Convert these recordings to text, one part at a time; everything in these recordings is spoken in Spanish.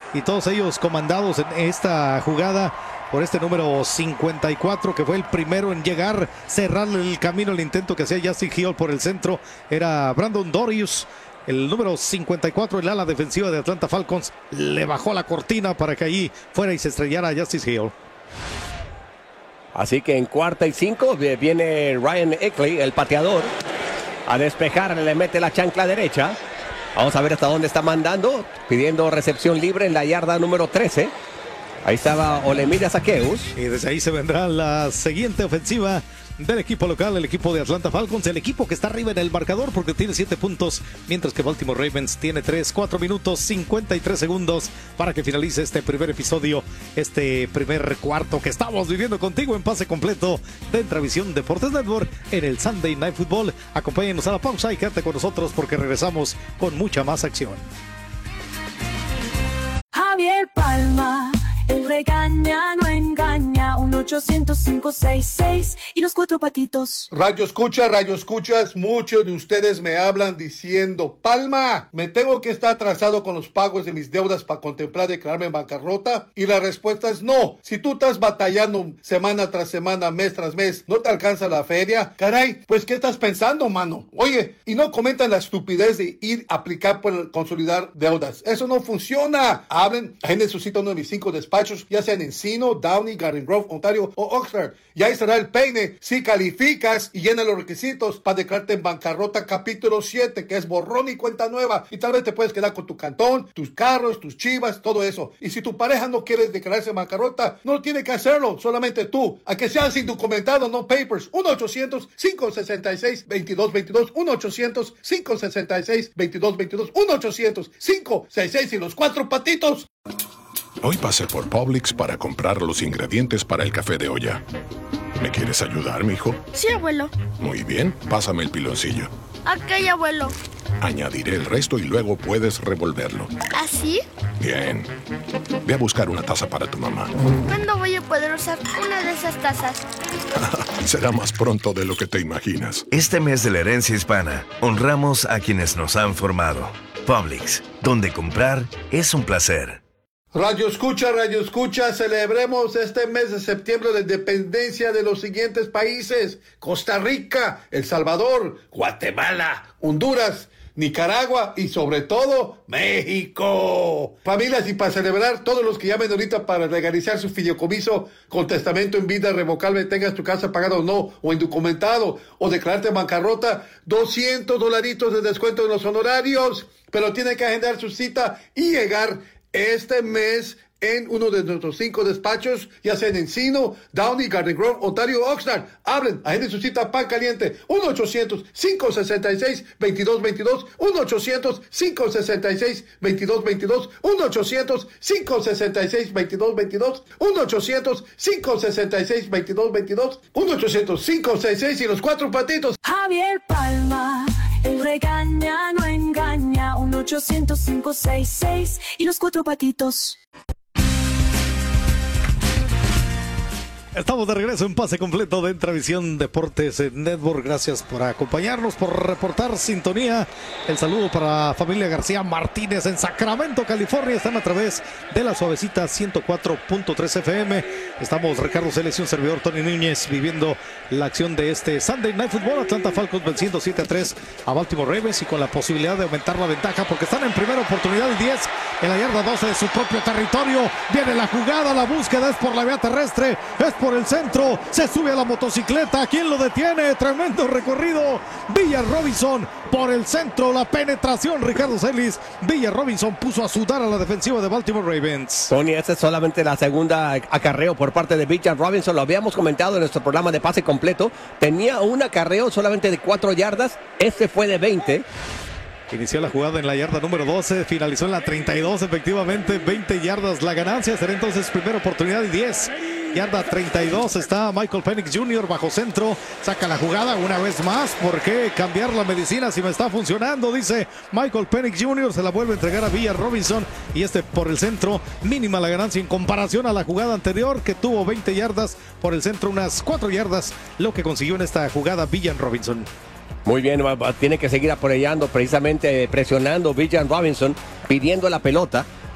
y todos ellos comandados en esta jugada por este número 54, que fue el primero en llegar, cerrarle el camino al intento que hacía Justin Hill por el centro. Era Brandon Dorius, el número 54, el ala defensiva de Atlanta Falcons. Le bajó la cortina para que allí fuera y se estrellara Justice Hill. Así que en 4ª y 5 viene Ryan Eckley, el pateador, a despejar, le mete la chancla derecha. Vamos a ver hasta dónde está mandando, pidiendo recepción libre en la yarda número 13. Ahí estaba Olemide Zaccheaus. Y desde ahí se vendrá la siguiente ofensiva del equipo local, el equipo de Atlanta Falcons, el equipo que está arriba en el marcador porque tiene 7 puntos, mientras que Baltimore Ravens tiene 3, 4 minutos, 53 segundos para que finalice este primer episodio, este primer cuarto que estamos viviendo contigo en pase completo de Entravisión Deportes Network en el Sunday Night Football. Acompáñenos a la pausa y quédate con nosotros porque regresamos con mucha más acción. Javier Palma, él regaña, no engaña, 1-800-566 y los 4 patitos. Radio escuchas, muchos de ustedes me hablan diciendo, Palma, ¿me tengo que estar atrasado con los pagos de mis deudas para contemplar declararme en bancarrota? Y la respuesta es no. Si tú estás batallando semana tras semana, mes tras mes, no te alcanza la feria, caray, pues ¿qué estás pensando, mano? Oye, y no comentan la estupidez de ir a aplicar por consolidar deudas. Eso no funciona. Hablen, agenden su cita a uno de mis 5 despachos, ya sea en Encino, Downey, Garden Grove, Ontario o Oxford. Y ahí será el peine si calificas y llena los requisitos para declararte en bancarrota capítulo 7, que es borrón y cuenta nueva. Y tal vez te puedes quedar con tu cantón, tus carros, tus chivas, todo eso. Y si tu pareja no quiere declararse en bancarrota, no tiene que hacerlo, solamente tú. A que seas indocumentado, no papers. 1-800-566-2222. 1-800-566-2222. 1-800-566 y los 4 patitos. Hoy pasé por Publix para comprar los ingredientes para el café de olla. ¿Me quieres ayudar, mijo? Sí, abuelo. Muy bien, pásame el piloncillo. Ok, abuelo. Añadiré el resto y luego puedes revolverlo. ¿Así? Bien. Ve a buscar una taza para tu mamá. ¿Cuándo voy a poder usar una de esas tazas? Será más pronto de lo que te imaginas. Este mes de la herencia hispana, honramos a quienes nos han formado. Publix, donde comprar es un placer. Radio escucha, celebremos este mes de septiembre la independencia de los siguientes países: Costa Rica, El Salvador, Guatemala, Honduras, Nicaragua y sobre todo México. Familias, y para celebrar, todos los que llamen ahorita para legalizar su fideicomiso con testamento en vida revocable, tengas tu casa pagada o no, o indocumentado, o declararte en bancarrota, $200 de descuento en los honorarios, pero tiene que agendar su cita y llegar este mes en uno de nuestros 5 despachos, ya sea en Encino, Downey, Garden Grove, Ontario, Oxnard. Hablen, agenden su cita pan caliente. 1-800-566-2222. 1-800-566-2222. 1-800-566-2222. 1-800-566-2222. 1-800-566 y los 4 patitos. Javier Palma, él regaña, no engaña, 1-800-566 y los 4 patitos. Estamos de regreso en pase completo de Entravisión Deportes Network. Gracias por acompañarnos, por reportar sintonía. El saludo para familia García Martínez en Sacramento, California. Están a través de la suavecita 104.3 FM. Estamos Ricardo Celes y un servidor Tony Núñez viviendo la acción de este Sunday Night Football. Atlanta Falcons venciendo 7-3 a Baltimore Ravens y con la posibilidad de aumentar la ventaja porque están en primera oportunidad y 10 en la yarda 12 de su propio territorio. Viene la jugada, la búsqueda es por la vía terrestre, es por el centro, se sube a la motocicleta. ¿Quién lo detiene? Tremendo recorrido. Villar Robinson por el centro, la penetración. Ricardo Celis, Villar Robinson puso a sudar a la defensiva de Baltimore Ravens. Tony, esta es solamente la segunda acarreo por parte de Villar Robinson. Lo habíamos comentado en nuestro programa de pase completo. Tenía un acarreo solamente de 4 yardas. Este fue de 20. Inició la jugada en la yarda número 12, finalizó en la 32, efectivamente, 20 yardas la ganancia. Será entonces primera oportunidad y 10. Yarda 32, está Michael Penix Jr. bajo centro, saca la jugada una vez más. ¿Por qué cambiar la medicina si me está funcionando? Dice Michael Penix Jr. Se la vuelve a entregar a Villar Robinson y este por el centro, mínima la ganancia en comparación a la jugada anterior que tuvo 20 yardas por el centro, unas 4 yardas lo que consiguió en esta jugada Villar Robinson. Muy bien, tiene que seguir apoyando, precisamente presionando Villar Robinson, pidiendo la pelota.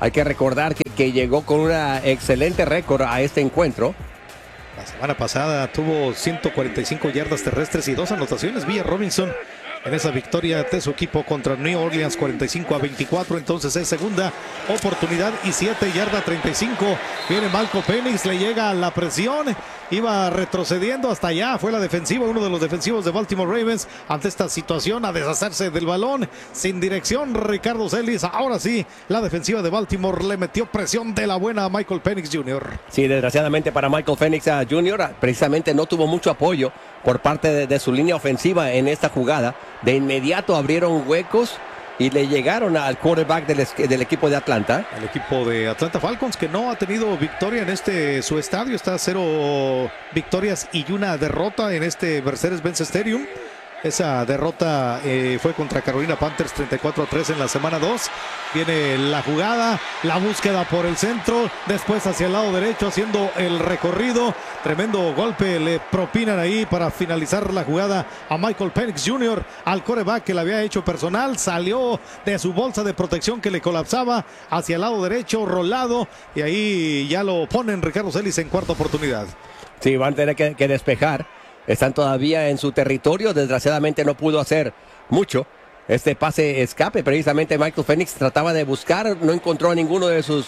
Hay que recordar que llegó con un excelente récord a este encuentro. La semana pasada tuvo 145 yardas terrestres y 2 anotaciones. Villa Robinson en esa victoria de su equipo contra New Orleans 45-24. Entonces es segunda oportunidad y 7 yardas 35. Viene Michael Penix, le llega la presión. Iba retrocediendo hasta allá. Fue la defensiva, uno de los defensivos de Baltimore Ravens ante esta situación a deshacerse del balón. Sin dirección, Ricardo Celis. Ahora sí, la defensiva de Baltimore le metió presión de la buena a Michael Penix Jr. Sí, desgraciadamente para Michael Penix Jr. precisamente no tuvo mucho apoyo por parte de su línea ofensiva en esta jugada. De inmediato abrieron huecos y le llegaron al quarterback del equipo de Atlanta. El equipo de Atlanta Falcons, que no ha tenido victoria en su estadio, está a 0 victorias y 1 derrota en este Mercedes-Benz Stadium. Esa derrota fue contra Carolina Panthers 34-3 en la semana 2. Viene la jugada, la búsqueda por el centro, después hacia el lado derecho haciendo el recorrido. Tremendo golpe le propinan ahí para finalizar la jugada a Michael Penix Jr. al quarterback que le había hecho personal. Salió de su bolsa de protección que le colapsaba hacia el lado derecho, rolado. Y ahí ya lo ponen Ricardo Celis en cuarta oportunidad. Sí, van a tener que despejar. Están todavía en su territorio. Desgraciadamente no pudo hacer mucho. Este pase escape, precisamente Michael Penix trataba de buscar, no encontró a ninguno de sus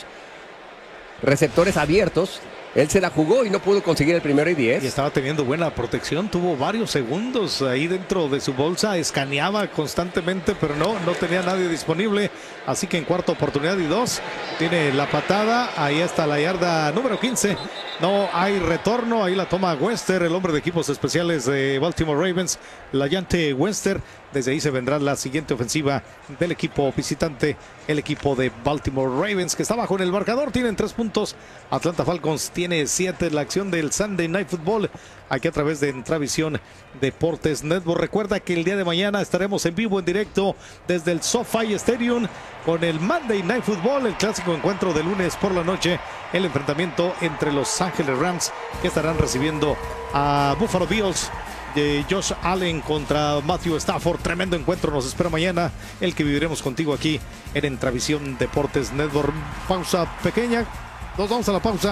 receptores abiertos. Él se la jugó y no pudo conseguir el 1º y 10. Y estaba teniendo buena protección, tuvo varios segundos ahí dentro de su bolsa, escaneaba constantemente, pero no tenía nadie disponible. Así que en cuarta oportunidad y 2, tiene la patada, ahí está la yarda número 15. No hay retorno, ahí la toma Wester, el hombre de equipos especiales de Baltimore Ravens, la llante Wester. Desde ahí se vendrá la siguiente ofensiva del equipo visitante, el equipo de Baltimore Ravens, que está bajo en el marcador, tienen 3 puntos. Atlanta Falcons tiene 7. La acción del Sunday Night Football, aquí a través de Entravisión Deportes Network. Recuerda que el día de mañana estaremos en vivo, en directo, desde el SoFi Stadium, con el Monday Night Football, el clásico encuentro de lunes por la noche, el enfrentamiento entre los Ángeles Rams, que estarán recibiendo a Buffalo Bills. De Josh Allen contra Matthew Stafford. Tremendo encuentro nos espera mañana, el que viviremos contigo aquí en Entravisión Deportes Network. Pausa pequeña, nos vamos a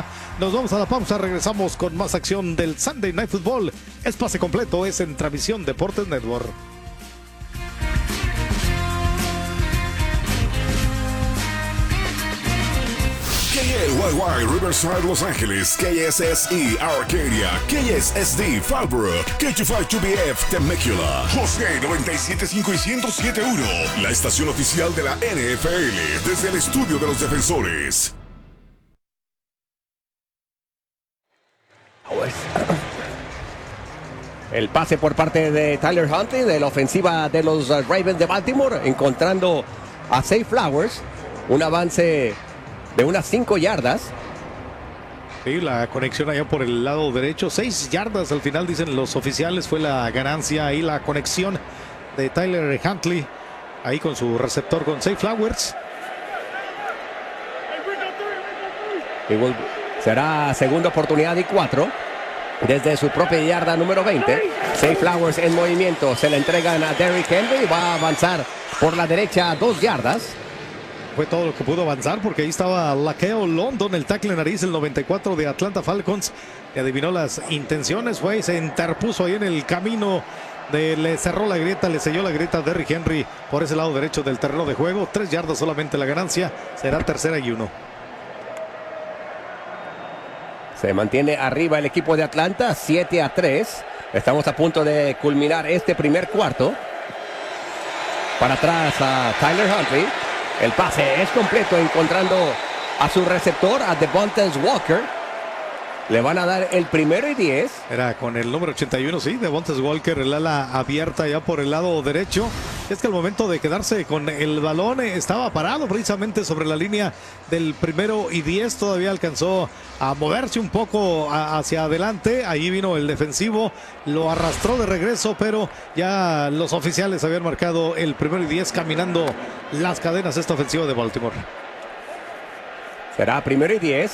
la pausa, regresamos con más acción del Sunday Night Football. Es pase completo, es Entravisión Deportes Network. KLYY Riverside Los Ángeles, KSSE Arcadia, KSSD Fallbrook, K252BF Temecula, José 97.5 y 107.1, la estación oficial de la NFL, desde el estudio de los defensores. El pase por parte de Tyler Huntley de la ofensiva de los Ravens de Baltimore, encontrando a Zay Flowers, un avance de unas 5 yardas. Sí, la conexión allá por el lado derecho, 6 yardas al final dicen los oficiales, fue la ganancia ahí, la conexión de Tyler Huntley ahí con su receptor, con Zay Flowers. Será segunda oportunidad y 4 desde su propia yarda número 20. Zay Flowers en movimiento, se le entregan a Derrick Henry, va a avanzar por la derecha 2 yardas. Fue todo lo que pudo avanzar, porque ahí estaba Laqueo London, el tackle nariz, el 94 de Atlanta Falcons. Y adivinó las intenciones, fue y se interpuso ahí en el camino. Le cerró la grieta, le selló la grieta a Derrick Henry por ese lado derecho del terreno de juego. 3 yardas solamente la ganancia, será 3ª y 1. Se mantiene arriba el equipo de Atlanta, 7-3. Estamos a punto de culminar este primer cuarto. Para atrás a Tyler Huntley. El pase es completo, encontrando a su receptor, a Devontae Walker. Le van a dar el 1º y 10. Era con el número 81, sí, Devontae Walker, el ala abierta ya por el lado derecho. Es que al momento de quedarse con el balón estaba parado precisamente sobre la línea del 1º y 10. Todavía alcanzó a moverse un poco hacia adelante. Ahí vino el defensivo, lo arrastró de regreso, pero ya los oficiales habían marcado el 1º y 10, caminando las cadenas esta ofensiva de Baltimore. Será 1º y 10.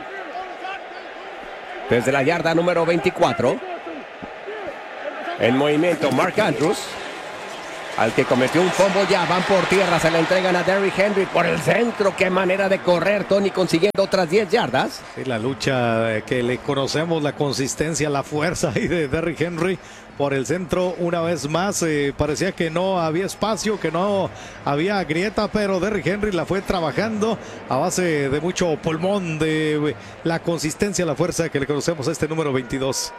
Desde la yarda número 24. En movimiento Mark Andrews. al que cometió un fumble. Ya van por tierra, se le entregan a Derrick Henry por el centro. Qué manera de correr, Tony, consiguiendo otras 10 yardas. Sí, la lucha que le conocemos, la consistencia, la fuerza ahí de Derrick Henry por el centro una vez más. Parecía que no había espacio, que no había grieta, pero Derrick Henry la fue trabajando a base de mucho pulmón, de la consistencia, la fuerza que le conocemos a este número 22.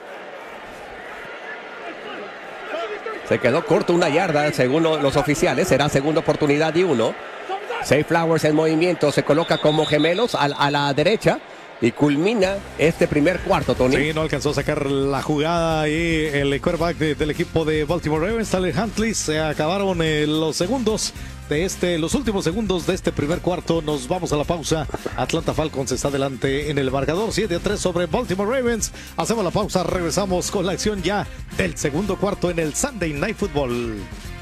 Se quedó corto una yarda, según los oficiales. Será segunda oportunidad y 1. Zay Flowers en movimiento, se coloca como gemelos a la derecha y culmina este primer cuarto, Tony. Sí, no alcanzó a sacar la jugada y el quarterback del equipo de Baltimore Ravens, Tyler Huntley. Se acabaron los últimos segundos de este primer cuarto. Nos vamos a la pausa. Atlanta Falcons está adelante en el marcador 7-3 sobre Baltimore Ravens. Hacemos la pausa, regresamos con la acción ya del segundo cuarto en el Sunday Night Football.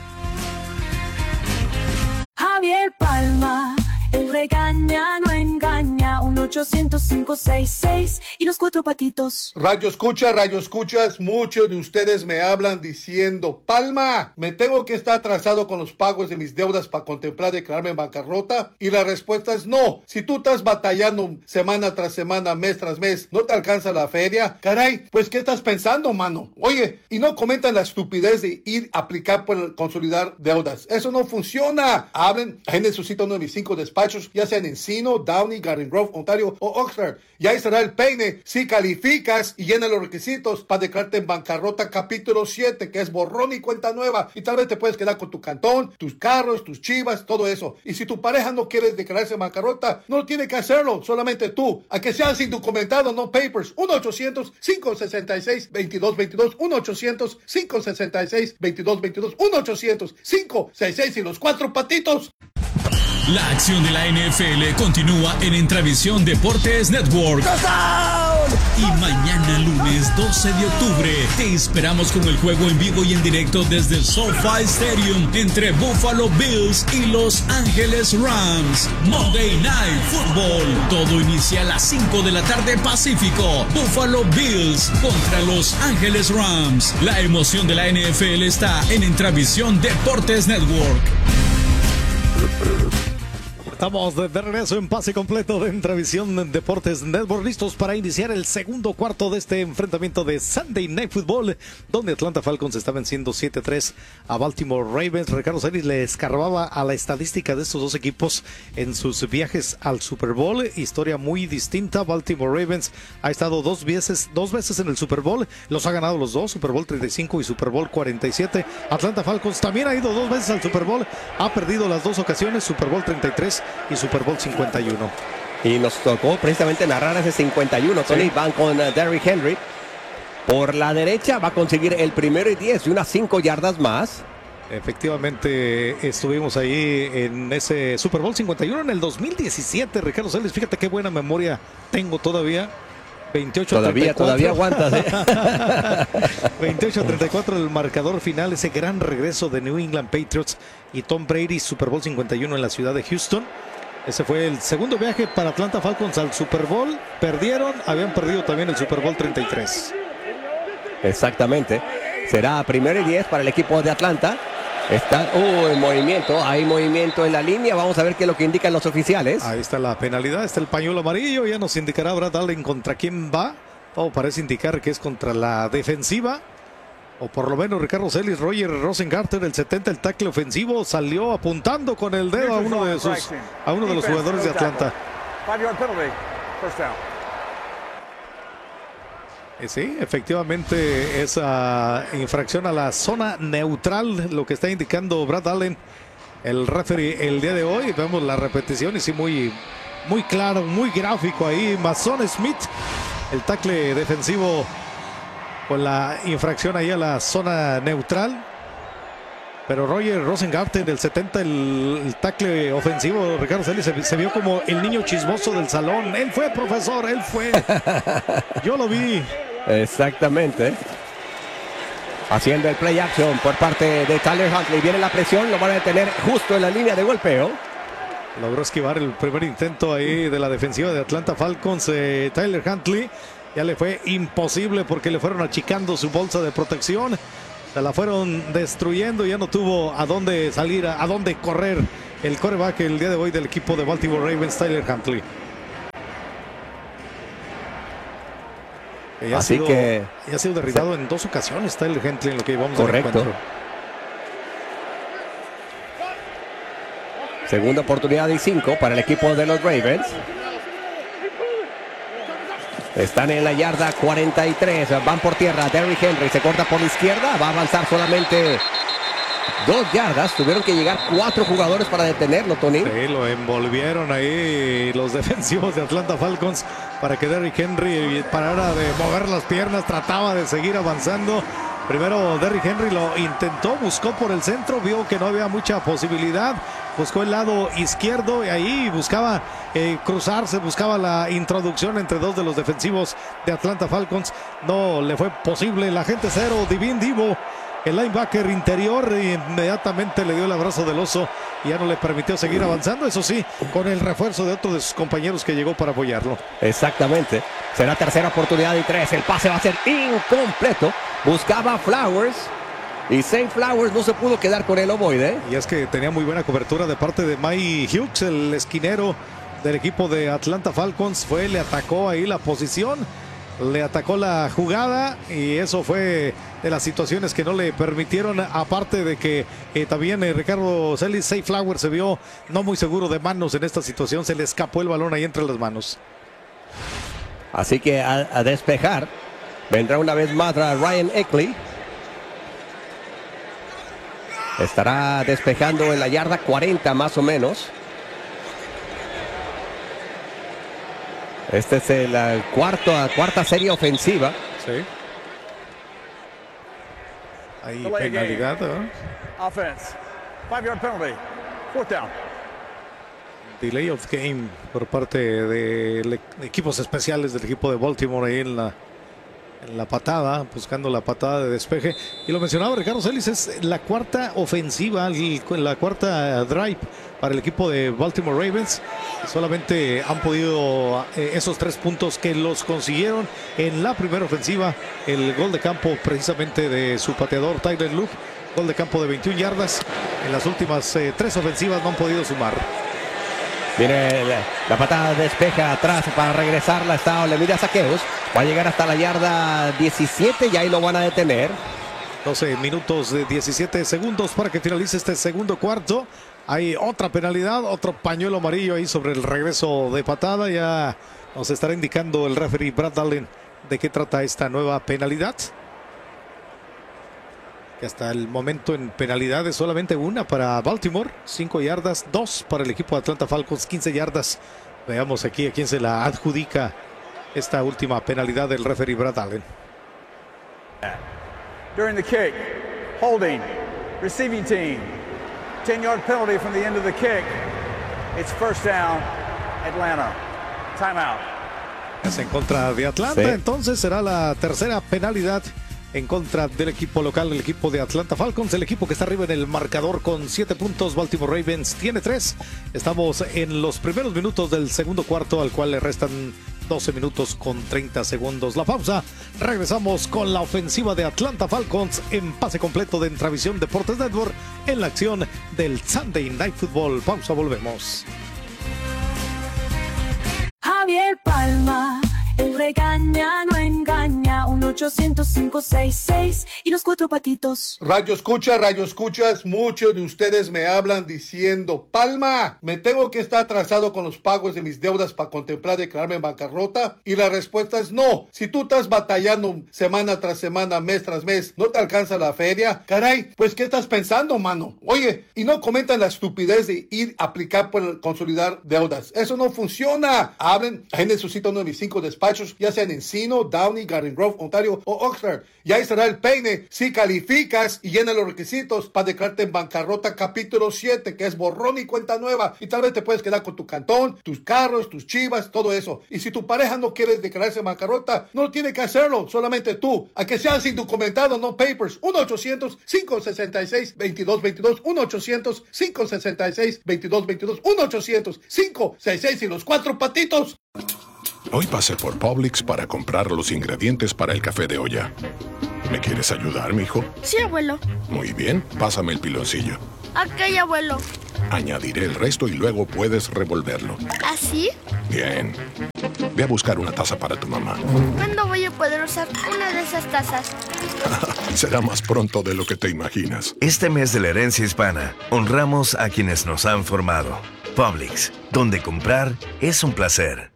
Javier Palma, el regaña, no engaña. 1-800-566 y los 4 patitos. Radio escuchas, muchos de ustedes me hablan diciendo, Palma, me tengo que estar atrasado con los pagos de mis deudas para contemplar declararme en bancarrota. Y la respuesta es no. Si tú estás batallando semana tras semana, mes tras mes, no te alcanza la feria, caray, pues ¿qué estás pensando, mano? Oye, y no comentan la estupidez de ir a aplicar por consolidar deudas. Eso no funciona. Hablen, agenden su cita a uno de mis 5 despachos, ya sea en Encino, Downey, Garden Grove, Ontario o Oxford. Y ahí será el peine si calificas y llena los requisitos para declararte en bancarrota capítulo 7, que es borrón y cuenta nueva. Y tal vez te puedes quedar con tu cantón, tus carros, tus chivas, todo eso. Y si tu pareja no quiere declararse en bancarrota, no tiene que hacerlo, solamente tú. A que sean sin documentado, no papers. 1-800-566-2222. 1-800-566-2222. 1-800-566 y los 4 patitos. La acción de la NFL continúa en Entravisión Deportes Network. Y mañana lunes 12 de octubre te esperamos con el juego en vivo y en directo desde el SoFi Stadium entre Buffalo Bills y Los Ángeles Rams. Monday Night Football. Todo inicia a las 5 de la tarde Pacífico. Buffalo Bills contra Los Ángeles Rams. La emoción de la NFL está en Entravisión Deportes Network. Estamos de regreso en pase completo de Entravisión Deportes Network, listos para iniciar el segundo cuarto de este enfrentamiento de Sunday Night Football, donde Atlanta Falcons está venciendo 7-3 a Baltimore Ravens. Ricardo Celis le escarbaba a la estadística de estos dos equipos en sus viajes al Super Bowl. Historia muy distinta. Baltimore Ravens ha estado dos veces en el Super Bowl, los ha ganado los dos, Super Bowl 35 y Super Bowl 47. Atlanta Falcons también ha ido 2 veces al Super Bowl, ha perdido las 2 ocasiones, Super Bowl 33 y Super Bowl 51. Y nos tocó precisamente narrar ese 51, Tony. Sí. Van con Derrick Henry. Por la derecha va a conseguir el 1º y 10 y unas 5 yardas más. Efectivamente, estuvimos ahí en ese Super Bowl 51 en el 2017, Ricardo Celis. Fíjate qué buena memoria tengo todavía. 28-34. Todavía aguantas, ¿eh? 28-34 el marcador final, ese gran regreso de New England Patriots y Tom Brady, Super Bowl 51 en la ciudad de Houston. Ese fue el segundo viaje para Atlanta Falcons al Super Bowl. Habían perdido también el Super Bowl 33. Exactamente. Será 1º y 10 para el equipo de Atlanta. Está en movimiento, hay movimiento en la línea. Vamos a ver qué es lo que indican los oficiales. Ahí está la penalidad, está el pañuelo amarillo. Ya nos indicará Brad Allen contra quién va. Todo parece indicar que es contra la defensiva. O por lo menos Ricardo Celis. Roger Rosengarten, el 70, el tackle ofensivo, salió apuntando con el dedo a uno de los jugadores de Atlanta. Sí, efectivamente, esa infracción a la zona neutral, lo que está indicando Brad Allen, el referee, el día de hoy. Vemos la repetición y sí, muy claro, muy gráfico ahí. Mason Smith, el tackle defensivo, con la infracción ahí a la zona neutral. Pero Roger Rosengarten, del 70, el tackle ofensivo, Ricardo Celis, se vio como el niño chismoso del salón. Él fue, profesor, él fue. Yo lo vi. Exactamente. Haciendo el play action por parte de Tyler Huntley. Viene la presión, lo van a detener justo en la línea de golpeo. Logró esquivar el primer intento ahí de la defensiva de Atlanta Falcons. Tyler Huntley ya le fue imposible porque le fueron achicando su bolsa de protección. Se la fueron destruyendo, ya no tuvo a dónde salir, a dónde correr el quarterback el día de hoy del equipo de Baltimore Ravens, Tyler Huntley. Ya ha sido derribado en 2 ocasiones Tyler Huntley en lo que llevamos del encuentro. Segunda oportunidad y 5 para el equipo de los Ravens. Están en la yarda 43. Van por tierra. Derrick Henry se corta por la izquierda. Va a avanzar solamente 2 yardas. Tuvieron que llegar 4 jugadores para detenerlo, Tony. Sí, lo envolvieron ahí los defensivos de Atlanta Falcons para que Derrick Henry parara de mover las piernas. Trataba de seguir avanzando. Primero Derrick Henry lo intentó, buscó por el centro, vio que no había mucha posibilidad, buscó el lado izquierdo y ahí buscaba cruzarse, buscaba la introducción entre 2 de los defensivos de Atlanta Falcons. No le fue posible. La gente cero, Divin Divo, el linebacker interior, inmediatamente le dio el abrazo del oso y ya no le permitió seguir avanzando. Eso sí, con el refuerzo de otro de sus compañeros que llegó para apoyarlo. Exactamente. Será tercera oportunidad y 3. El pase va a ser incompleto. Buscaba Flowers y Zay Flowers no se pudo quedar con el ovoide. Y es que tenía muy buena cobertura de parte de Mike Hughes, el esquinero del equipo de Atlanta Falcons. Le atacó ahí la posición, le atacó la jugada y eso fue de las situaciones que no le permitieron, aparte de que también Ricardo Celis, Zay Flowers se vio no muy seguro de manos en esta situación, se le escapó el balón ahí entre las manos. Así que a despejar vendrá una vez más Ryan Eckley. Estará despejando en la yarda 40 más o menos. Este es la cuarta serie ofensiva. Sí. Hay penalidad, ¿no? Offense. 5-yard penalty. 4th down. Delay of game por parte de equipos especiales del equipo de Baltimore ahí en la patada, buscando la patada de despeje. Y lo mencionaba Ricardo Celis, es la cuarta ofensiva, la cuarta drive para el equipo de Baltimore Ravens. Solamente han podido esos 3 puntos que los consiguieron en la primera ofensiva. El gol de campo precisamente de su pateador Tyler Luke, gol de campo de 21 yardas. En las últimas 3 ofensivas no han podido sumar. Viene la patada de despeja atrás para regresarla. Le mira a Saqueos. Va a llegar hasta la yarda 17 y ahí lo van a detener. 12 minutos de 17 segundos para que finalice este segundo cuarto. Hay otra penalidad, otro pañuelo amarillo ahí sobre el regreso de patada. Ya nos estará indicando el referee Brad Allen de qué trata esta nueva penalidad. Que hasta el momento en penalidades solamente una para Baltimore, 5 yardas, 2 para el equipo de Atlanta Falcons, 15 yardas. Veamos aquí a quién se la adjudica esta última penalidad del referee Brad Allen. During the kick, holding, receiving team. 10-yard penalty from the end of the kick. It's 1st down, Atlanta. Timeout. Es en contra de Atlanta, sí. Entonces será la tercera penalidad en contra del equipo local, el equipo de Atlanta Falcons, el equipo que está arriba en el marcador con 7 puntos. Baltimore Ravens tiene 3. Estamos en los primeros minutos del segundo cuarto, al cual le restan 12 minutos con 30 segundos. La pausa. Regresamos con la ofensiva de Atlanta Falcons en pase completo de Entravisión Deportes Network en la acción del Sunday Night Football. Pausa, volvemos. Javier Palma, él regaña, no engaña. 1-800-566 y los 4 patitos. Radio escuchas, muchos de ustedes me hablan diciendo: Palma, me tengo que estar atrasado con los pagos de mis deudas para contemplar declararme en bancarrota. Y la respuesta es no. Si tú estás batallando semana tras semana, mes tras mes, no te alcanza la feria, caray, pues ¿qué estás pensando, mano? Oye, y no comentan la estupidez de ir a aplicar por consolidar deudas. Eso no funciona. Hablen, agenden su cita a uno de mis 5 despachos, ya sea en Encino, Downey, Garden Grove, Ontario o Oxford. Y ahí será el peine si calificas y llenas los requisitos para declararte en bancarrota capítulo 7, que es borrón y cuenta nueva. Y tal vez te puedes quedar con tu cantón, tus carros, tus chivas, todo eso. Y si tu pareja no quiere declararse en bancarrota, no tiene que hacerlo, solamente tú. A que seas indocumentado, no papers. 1-800-566-2222. 1-800-566-2222. 1-800-566 y los 4 patitos. Hoy pasé por Publix para comprar los ingredientes para el café de olla. ¿Me quieres ayudar, mijo? Sí, abuelo. Muy bien, pásame el piloncillo. Ok, abuelo. Añadiré el resto y luego puedes revolverlo. ¿Así? Bien. Ve a buscar una taza para tu mamá. ¿Cuándo voy a poder usar una de esas tazas? Será más pronto de lo que te imaginas. Este mes de la herencia hispana, honramos a quienes nos han formado. Publix, donde comprar es un placer.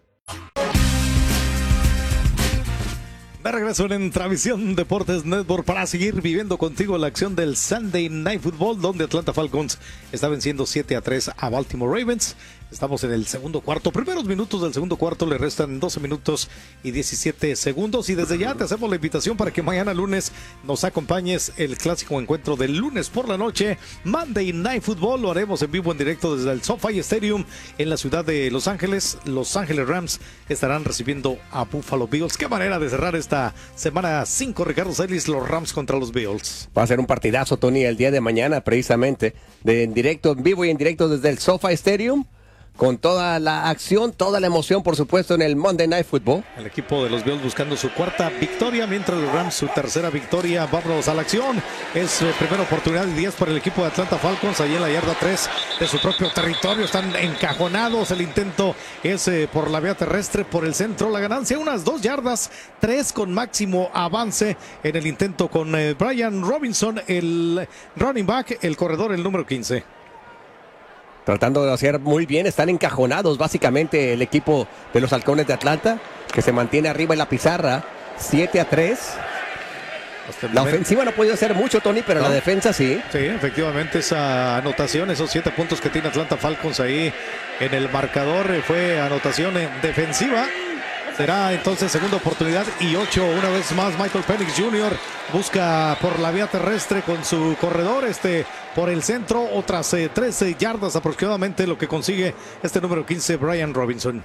De regreso en Travisión Deportes Network para seguir viviendo contigo la acción del Sunday Night Football, donde Atlanta Falcons está venciendo 7-3 a Baltimore Ravens. Estamos en el segundo cuarto, primeros minutos del segundo cuarto, le restan 12 minutos y 17 segundos. Y desde ya te hacemos la invitación para que mañana lunes nos acompañes el clásico encuentro del lunes por la noche, Monday Night Football. Lo haremos en vivo, en directo desde el SoFi Stadium en la ciudad de Los Ángeles. Los Ángeles Rams estarán recibiendo a Buffalo Bills. Qué manera de cerrar esta semana 5, Ricardo Celis, los Rams contra los Bills. Va a ser un partidazo, Tony, el día de mañana, precisamente, en directo, en vivo y en directo desde el SoFi Stadium, con toda la acción, toda la emoción, por supuesto, en el Monday Night Football. El equipo de los Bills buscando su cuarta victoria, mientras los Rams su tercera victoria. Vámonos a la acción. Es primera oportunidad de 10 para el equipo de Atlanta Falcons, ahí en la yarda 3 de su propio territorio. Están encajonados. El intento es por la vía terrestre, por el centro. La ganancia, unas 2 yardas, 3 con máximo avance en el intento con Brian Robinson, el running back, el corredor, el número 15. Tratando de hacer muy bien, están encajonados básicamente el equipo de los Halcones de Atlanta, que se mantiene arriba en la pizarra, 7-3. La ofensiva no ha podido hacer mucho, Tony, pero la defensa sí. Sí, efectivamente, esa anotación, esos 7 puntos que tiene Atlanta Falcons ahí en el marcador, fue anotación defensiva. Será entonces segunda oportunidad y 8 una vez más. Michael Penix Jr. busca por la vía terrestre con su corredor, por el centro, otras 13 yardas aproximadamente lo que consigue este número 15, Brian Robinson.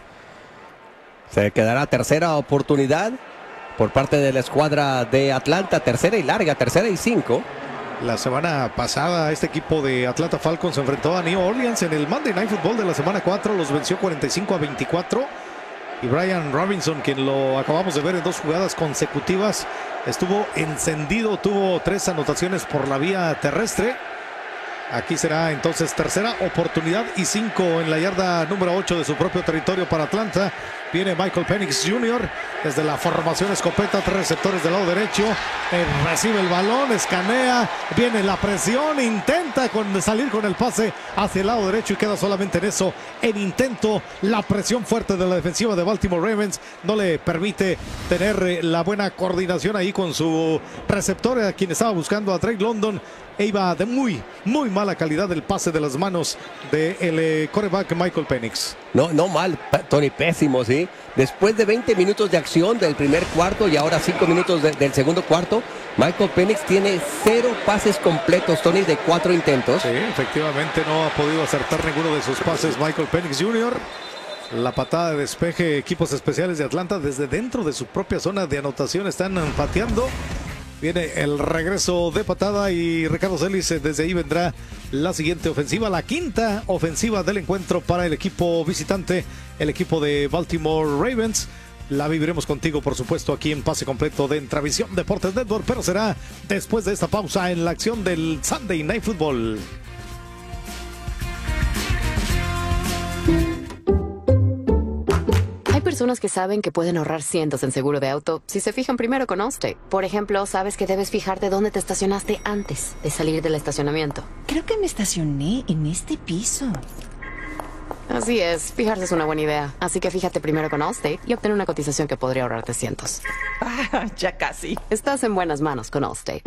Se quedará tercera oportunidad por parte de la escuadra de Atlanta, tercera y larga, tercera y 5. La semana pasada este equipo de Atlanta Falcons se enfrentó a New Orleans en el Monday Night Football de la semana 4, los venció 45-24. Y Brian Robinson, quien lo acabamos de ver en 2 jugadas consecutivas, estuvo encendido, tuvo 3 anotaciones por la vía terrestre. Aquí será entonces tercera oportunidad y 5 en la yarda número 8 de su propio territorio para Atlanta. Viene Michael Penix Jr. desde la formación escopeta, 3 receptores del lado derecho. Recibe el balón, escanea, viene la presión, intenta salir con el pase hacia el lado derecho y queda solamente en eso. En intento, la presión fuerte de la defensiva de Baltimore Ravens no le permite tener la buena coordinación ahí con su receptor, a quien estaba buscando a Drake London. E iba de muy mala calidad el pase de las manos del quarterback Michael Penix. No mal, Tony, pésimo, ¿sí? Después de 20 minutos de acción del primer cuarto y ahora 5 minutos del segundo cuarto, Michael Penix tiene 0 pases completos, Tony, de 4 intentos. Sí, efectivamente no ha podido acertar ninguno de sus pases Michael Penix Jr. La patada de despeje, equipos especiales de Atlanta desde dentro de su propia zona de anotación están pateando. Viene el regreso de patada y Ricardo Celis, desde ahí vendrá la siguiente ofensiva, la quinta ofensiva del encuentro para el equipo visitante, el equipo de Baltimore Ravens. La viviremos contigo, por supuesto, aquí en Pase Completo de Travisión Deportes Network, pero será después de esta pausa en la acción del Sunday Night Football. Hay personas que saben que pueden ahorrar cientos en seguro de auto si se fijan primero con Allstate. Por ejemplo, sabes que debes fijarte dónde te estacionaste antes de salir del estacionamiento. Creo que me estacioné en este piso. Así es, fijarse es una buena idea. Así que fíjate primero con Allstate y obtén una cotización que podría ahorrarte cientos. Ya casi. Estás en buenas manos con Allstate.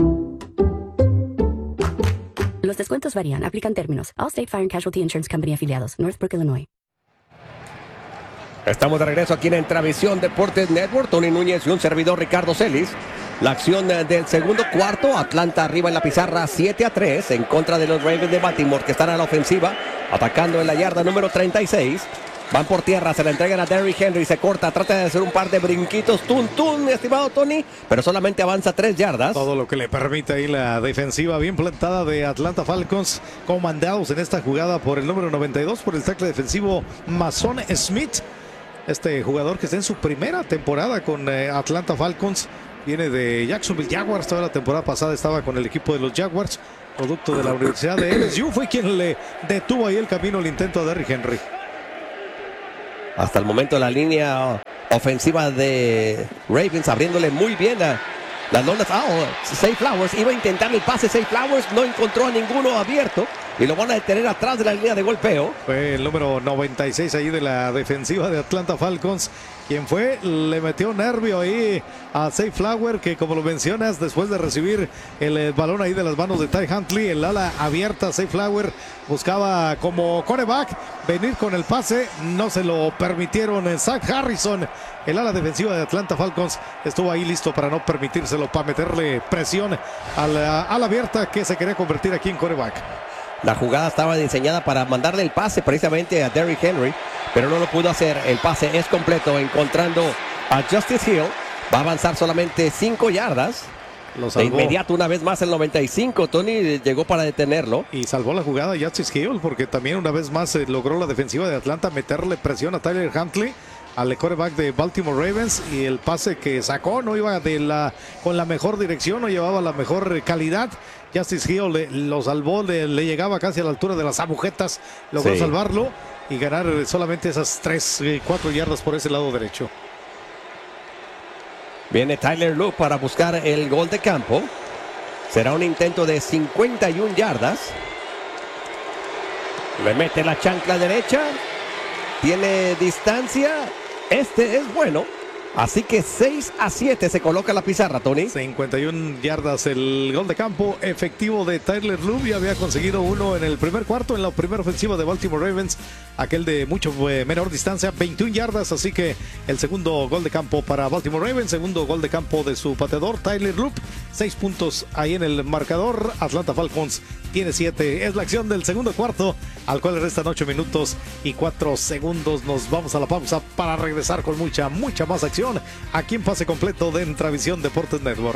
Los descuentos varían, aplican términos. Allstate Fire and Casualty Insurance Company afiliados, Northbrook, Illinois. Estamos de regreso aquí en Travisión Deportes Network. Tony Núñez y un servidor, Ricardo Celis. La acción del segundo cuarto, Atlanta arriba en la pizarra 7-3 en contra de los Ravens de Baltimore, que están a la ofensiva, atacando en la yarda número 36. Van por tierra, se la entregan a Derrick Henry, se corta, trata de hacer un par de brinquitos, mi estimado Tony, pero solamente avanza 3 yardas. Todo lo que le permite ahí la defensiva bien plantada de Atlanta Falcons, comandados en esta jugada por el número 92, por el tackle defensivo Mason Smith. Este jugador que está en su primera temporada con Atlanta Falcons. Viene de Jacksonville Jaguars. Toda la temporada pasada estaba con el equipo de los Jaguars. Producto de la Universidad de LSU. Fue quien le detuvo ahí el camino, el intento a Derrick Henry. Hasta el momento la línea ofensiva de Ravens abriéndole muy bien a las lonas. Zay Flowers iba a intentar el pase. Zay Flowers no encontró a ninguno abierto y lo van a detener atrás de la línea de golpeo. Fue el número 96 ahí de la defensiva de Atlanta Falcons. Quien fue, le metió nervio ahí a Zay Flowers, que como lo mencionas, después de recibir el balón ahí de las manos de Ty Huntley, el ala abierta, Zay Flowers buscaba como quarterback venir con el pase, no se lo permitieron. Zach Harrison, el ala defensiva de Atlanta Falcons, estuvo ahí listo para no permitírselo, para meterle presión a la ala abierta que se quería convertir aquí en quarterback. La jugada estaba diseñada para mandarle el pase precisamente a Derrick Henry, pero no lo pudo hacer. El pase es completo, encontrando a Justice Hill. Va a avanzar solamente 5 yardas. De inmediato, una vez más, el 95. Tony llegó para detenerlo. Y salvó la jugada Justice Hill, porque también una vez más logró la defensiva de Atlanta meterle presión a Tyler Huntley, al quarterback de Baltimore Ravens, y el pase que sacó no iba con la mejor dirección, no llevaba la mejor calidad. Justice Hill lo salvó, le llegaba casi a la altura de las agujetas, logró salvarlo y ganar solamente esas 3-4 yardas por ese lado derecho. Viene Tyler Loop para buscar el gol de campo. Será un intento de 51 yardas. Le mete la chancla derecha. Tiene distancia. Este es bueno. Así que 6-7 se coloca la pizarra, Tony. 51 yardas el gol de campo efectivo de Tyler Loop. Ya había conseguido uno en el primer cuarto, en la primera ofensiva de Baltimore Ravens. Aquel de mucho menor distancia, 21 yardas. Así que el segundo gol de campo para Baltimore Ravens. Segundo gol de campo de su pateador, Tyler Loop. 6 puntos ahí en el marcador. Atlanta Falcons tiene 7. Es la acción del segundo cuarto, al cual le restan 8 minutos y 4 segundos. Nos vamos a la pausa para regresar con mucha más acción aquí en Pase Completo de Entravisión Deportes Network.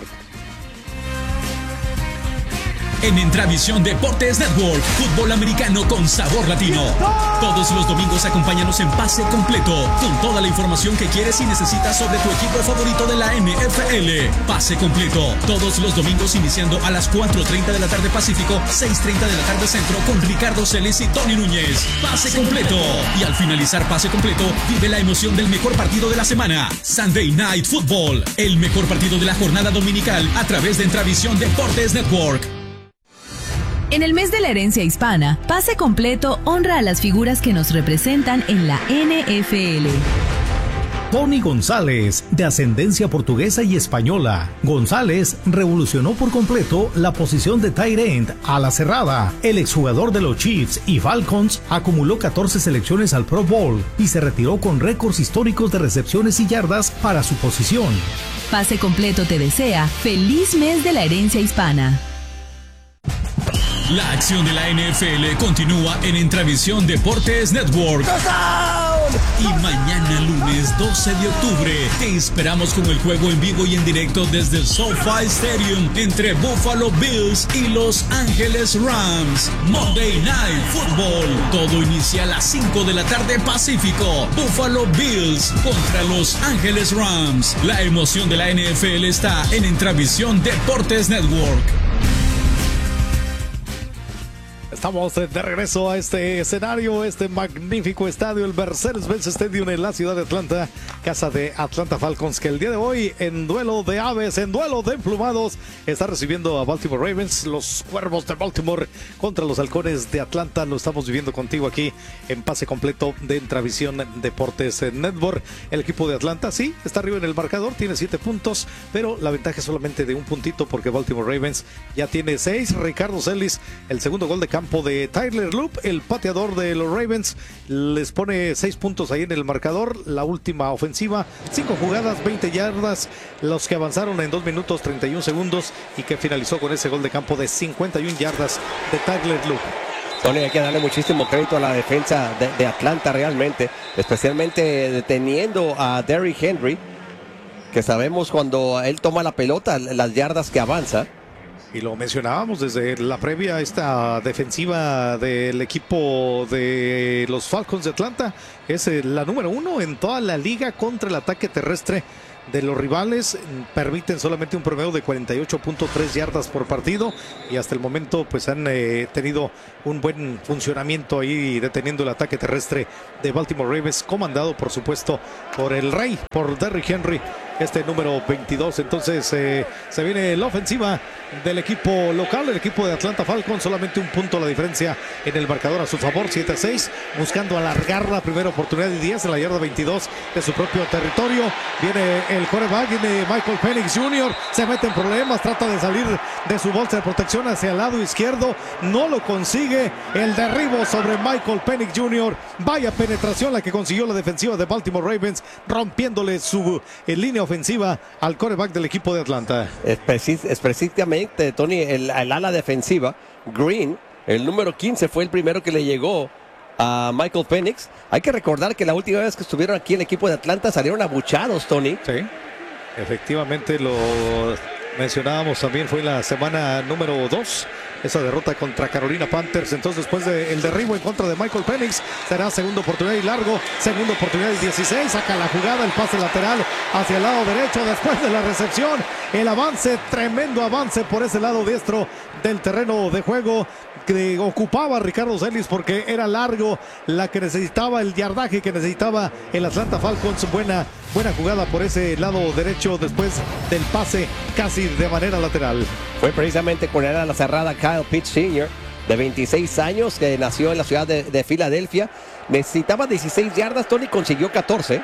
En Entravisión Deportes Network, fútbol americano con sabor latino. Todos los domingos acompáñanos en Pase Completo, con toda la información que quieres y necesitas sobre tu equipo favorito de la NFL. Pase Completo, todos los domingos iniciando a las 4:30 de la tarde Pacífico, 6:30 de la tarde Centro, con Ricardo Celis y Tony Núñez. Pase Completo. Y al finalizar Pase Completo, vive la emoción del mejor partido de la semana. Sunday Night Football, el mejor partido de la jornada dominical a través de Entravisión Deportes Network. En el mes de la herencia hispana, Pase Completo honra a las figuras que nos representan en la NFL. Tony González, de ascendencia portuguesa y española. González revolucionó por completo la posición de tight end a la cerrada. El exjugador de los Chiefs y Falcons acumuló 14 selecciones al Pro Bowl y se retiró con récords históricos de recepciones y yardas para su posición. Pase Completo te desea feliz mes de la herencia hispana. La acción de la NFL continúa en Entravisión Deportes Network. Y mañana lunes 12 de octubre te esperamos con el juego en vivo y en directo desde el SoFi Stadium entre Buffalo Bills y Los Ángeles Rams. Monday Night Football. Todo inicia a las 5 de la tarde Pacífico. Buffalo Bills contra Los Ángeles Rams. La emoción de la NFL está en Entravisión Deportes Network. Estamos de regreso a este escenario, este magnífico estadio, el Mercedes-Benz Stadium en la ciudad de Atlanta, casa de Atlanta Falcons, que el día de hoy, en duelo de aves, en duelo de emplumados, está recibiendo a Baltimore Ravens, los Cuervos de Baltimore contra los Halcones de Atlanta. Lo estamos viviendo contigo aquí en Pase Completo de Entravisión Deportes Network. El equipo de Atlanta, sí, está arriba en el marcador, tiene 7 puntos, pero la ventaja es solamente de un puntito porque Baltimore Ravens ya tiene 6. Ricardo Celis, el segundo gol de campo de Tyler Loop, el pateador de los Ravens, les pone 6 puntos ahí en el marcador. La última ofensiva, 5 jugadas, 20 yardas, los que avanzaron en 2 minutos 31 segundos y que finalizó con ese gol de campo de 51 yardas de Tyler Loop. Tony, hay que darle muchísimo crédito a la defensa de Atlanta realmente, especialmente deteniendo a Derrick Henry, que sabemos cuando él toma la pelota, las yardas que avanza. Y lo mencionábamos desde la previa, esta defensiva del equipo de los Falcons de Atlanta es la número 1 en toda la liga contra el ataque terrestre de los rivales. Permiten solamente un promedio de 48.3 yardas por partido y hasta el momento pues han tenido un buen funcionamiento ahí deteniendo el ataque terrestre de Baltimore Ravens, comandado por supuesto por el rey, por Derrick Henry, este número 22. Entonces se viene la ofensiva del equipo local, el equipo de Atlanta Falcons, solamente un punto la diferencia en el marcador a su favor, 7-6, buscando alargar la primera oportunidad de 10 en la yarda 22 de su propio territorio. Viene el quarterback, viene Michael Penix Jr., se mete en problemas, trata de salir de su bolsa de protección hacia el lado izquierdo, no lo consigue, el derribo sobre Michael Penix Jr., vaya penetración la que consiguió la defensiva de Baltimore Ravens, rompiéndole su línea ofensiva al quarterback del equipo de Atlanta. Específicamente, Tony, el ala defensiva, Green, el número 15, fue el primero que le llegó a Michael Penix. Hay que recordar que la última vez que estuvieron aquí el equipo de Atlanta salieron abuchados, Tony. Sí, efectivamente lo mencionábamos también, fue la semana número 2. Esa derrota contra Carolina Panthers. Entonces después del derribo en contra de Michael Penix, será segunda oportunidad y largo, segunda oportunidad y 16, saca la jugada, el pase lateral hacia el lado derecho después de la recepción, el avance, tremendo avance por ese lado diestro del terreno de juego que ocupaba Ricardo Celis, porque era largo la que necesitaba, el yardaje que necesitaba el Atlanta Falcons. Buena jugada por ese lado derecho después del pase casi de manera lateral. Fue precisamente con la cerrada Kyle Pitts Sr., de 26 años, que nació en la ciudad de Filadelfia. Necesitaba 16 yardas, Tony consiguió 14.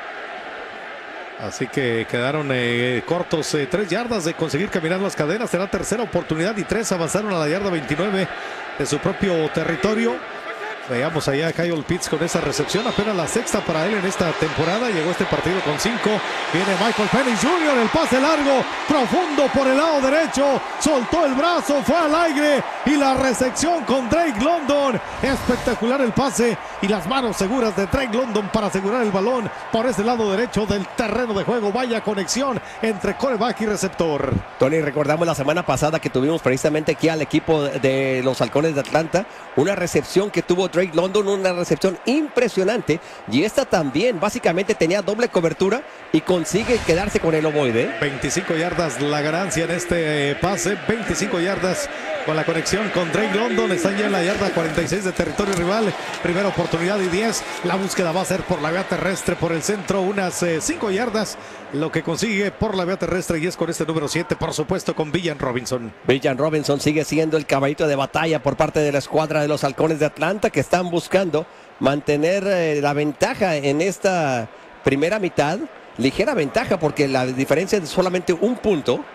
Así que quedaron cortos 3 yardas de conseguir caminar las cadenas. Será tercera oportunidad y 3, avanzaron a la yarda 29 de su propio territorio. Veamos allá a Kyle Pitts con esa recepción, apenas la sexta para él en esta temporada. Llegó este partido con 5. Viene Michael Penix Jr., el pase largo, profundo por el lado derecho. Soltó el brazo, fue al aire y la recepción con Drake London. Espectacular el pase y las manos seguras de Drake London para asegurar el balón por ese lado derecho del terreno de juego. Vaya conexión entre quarterback y receptor. Tony, recordamos la semana pasada que tuvimos precisamente aquí al equipo de los Halcones de Atlanta, una recepción que tuvo Drake London, una recepción impresionante, y esta también básicamente tenía doble cobertura y consigue quedarse con el ovoide. 25 yardas la ganancia en este pase, 25 yardas con la conexión con Drake London. Están ya en la yarda 46 de territorio rival, primera oportunidad y 10. La búsqueda va a ser por la vía terrestre, por el centro, unas 5 yardas lo que consigue por la vía terrestre, y es con este número 7, por supuesto, con Villan Robinson. Villan Robinson sigue siendo el caballito de batalla por parte de la escuadra de los Halcones de Atlanta, que están buscando mantener la ventaja en esta primera mitad. Ligera ventaja porque la diferencia es solamente un punto.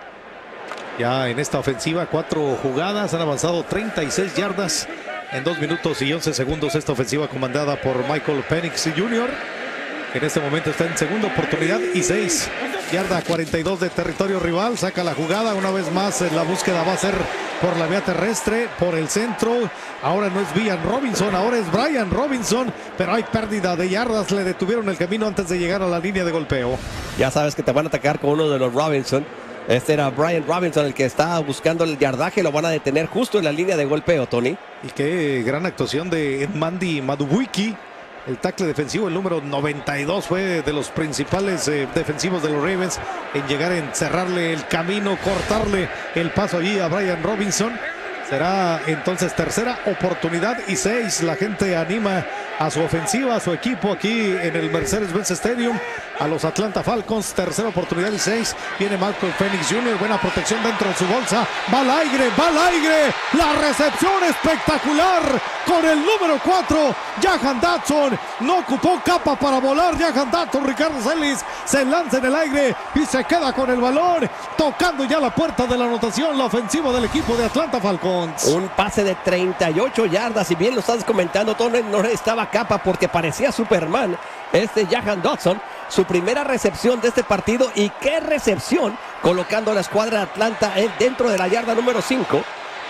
Ya en esta ofensiva, 4 jugadas, han avanzado 36 yardas en 2 minutos y 11 segundos. Esta ofensiva comandada por Michael Penix Jr., en este momento está en segunda oportunidad y 6. Yarda 42 de territorio rival. Saca la jugada. Una vez más la búsqueda va a ser por la vía terrestre, por el centro. Ahora no es Villan Robinson, ahora es Brian Robinson. Pero hay pérdida de yardas. Le detuvieron el camino antes de llegar a la línea de golpeo. Ya sabes que te van a atacar con uno de los Robinson. Este era Brian Robinson el que está buscando el yardaje. Lo van a detener justo en la línea de golpeo, Tony. Y qué gran actuación de Mandy Madubuike. El tackle defensivo, el número 92, fue de los principales defensivos de los Ravens en llegar a encerrarle el camino, cortarle el paso allí a Brian Robinson. Será entonces tercera oportunidad y 6. La gente anima a su ofensiva, a su equipo aquí en el Mercedes-Benz Stadium, a los Atlanta Falcons. Tercera oportunidad y 6. Viene Michael Penix Jr., buena protección dentro de su bolsa. Va al aire, va al aire. La recepción espectacular con el número 4, Jahan Dotson. No ocupó capa para volar Jahan Dotson. Ricardo Celis se lanza en el aire y se queda con el balón, tocando ya la puerta de la anotación, la ofensiva del equipo de Atlanta Falcons. Un pase de 38 yardas, y bien lo estás comentando, Tony, no estaba capa porque parecía Superman. Jahan Dotson, su primera recepción de este partido, y qué recepción, colocando a la escuadra de Atlanta dentro de la yarda número 5.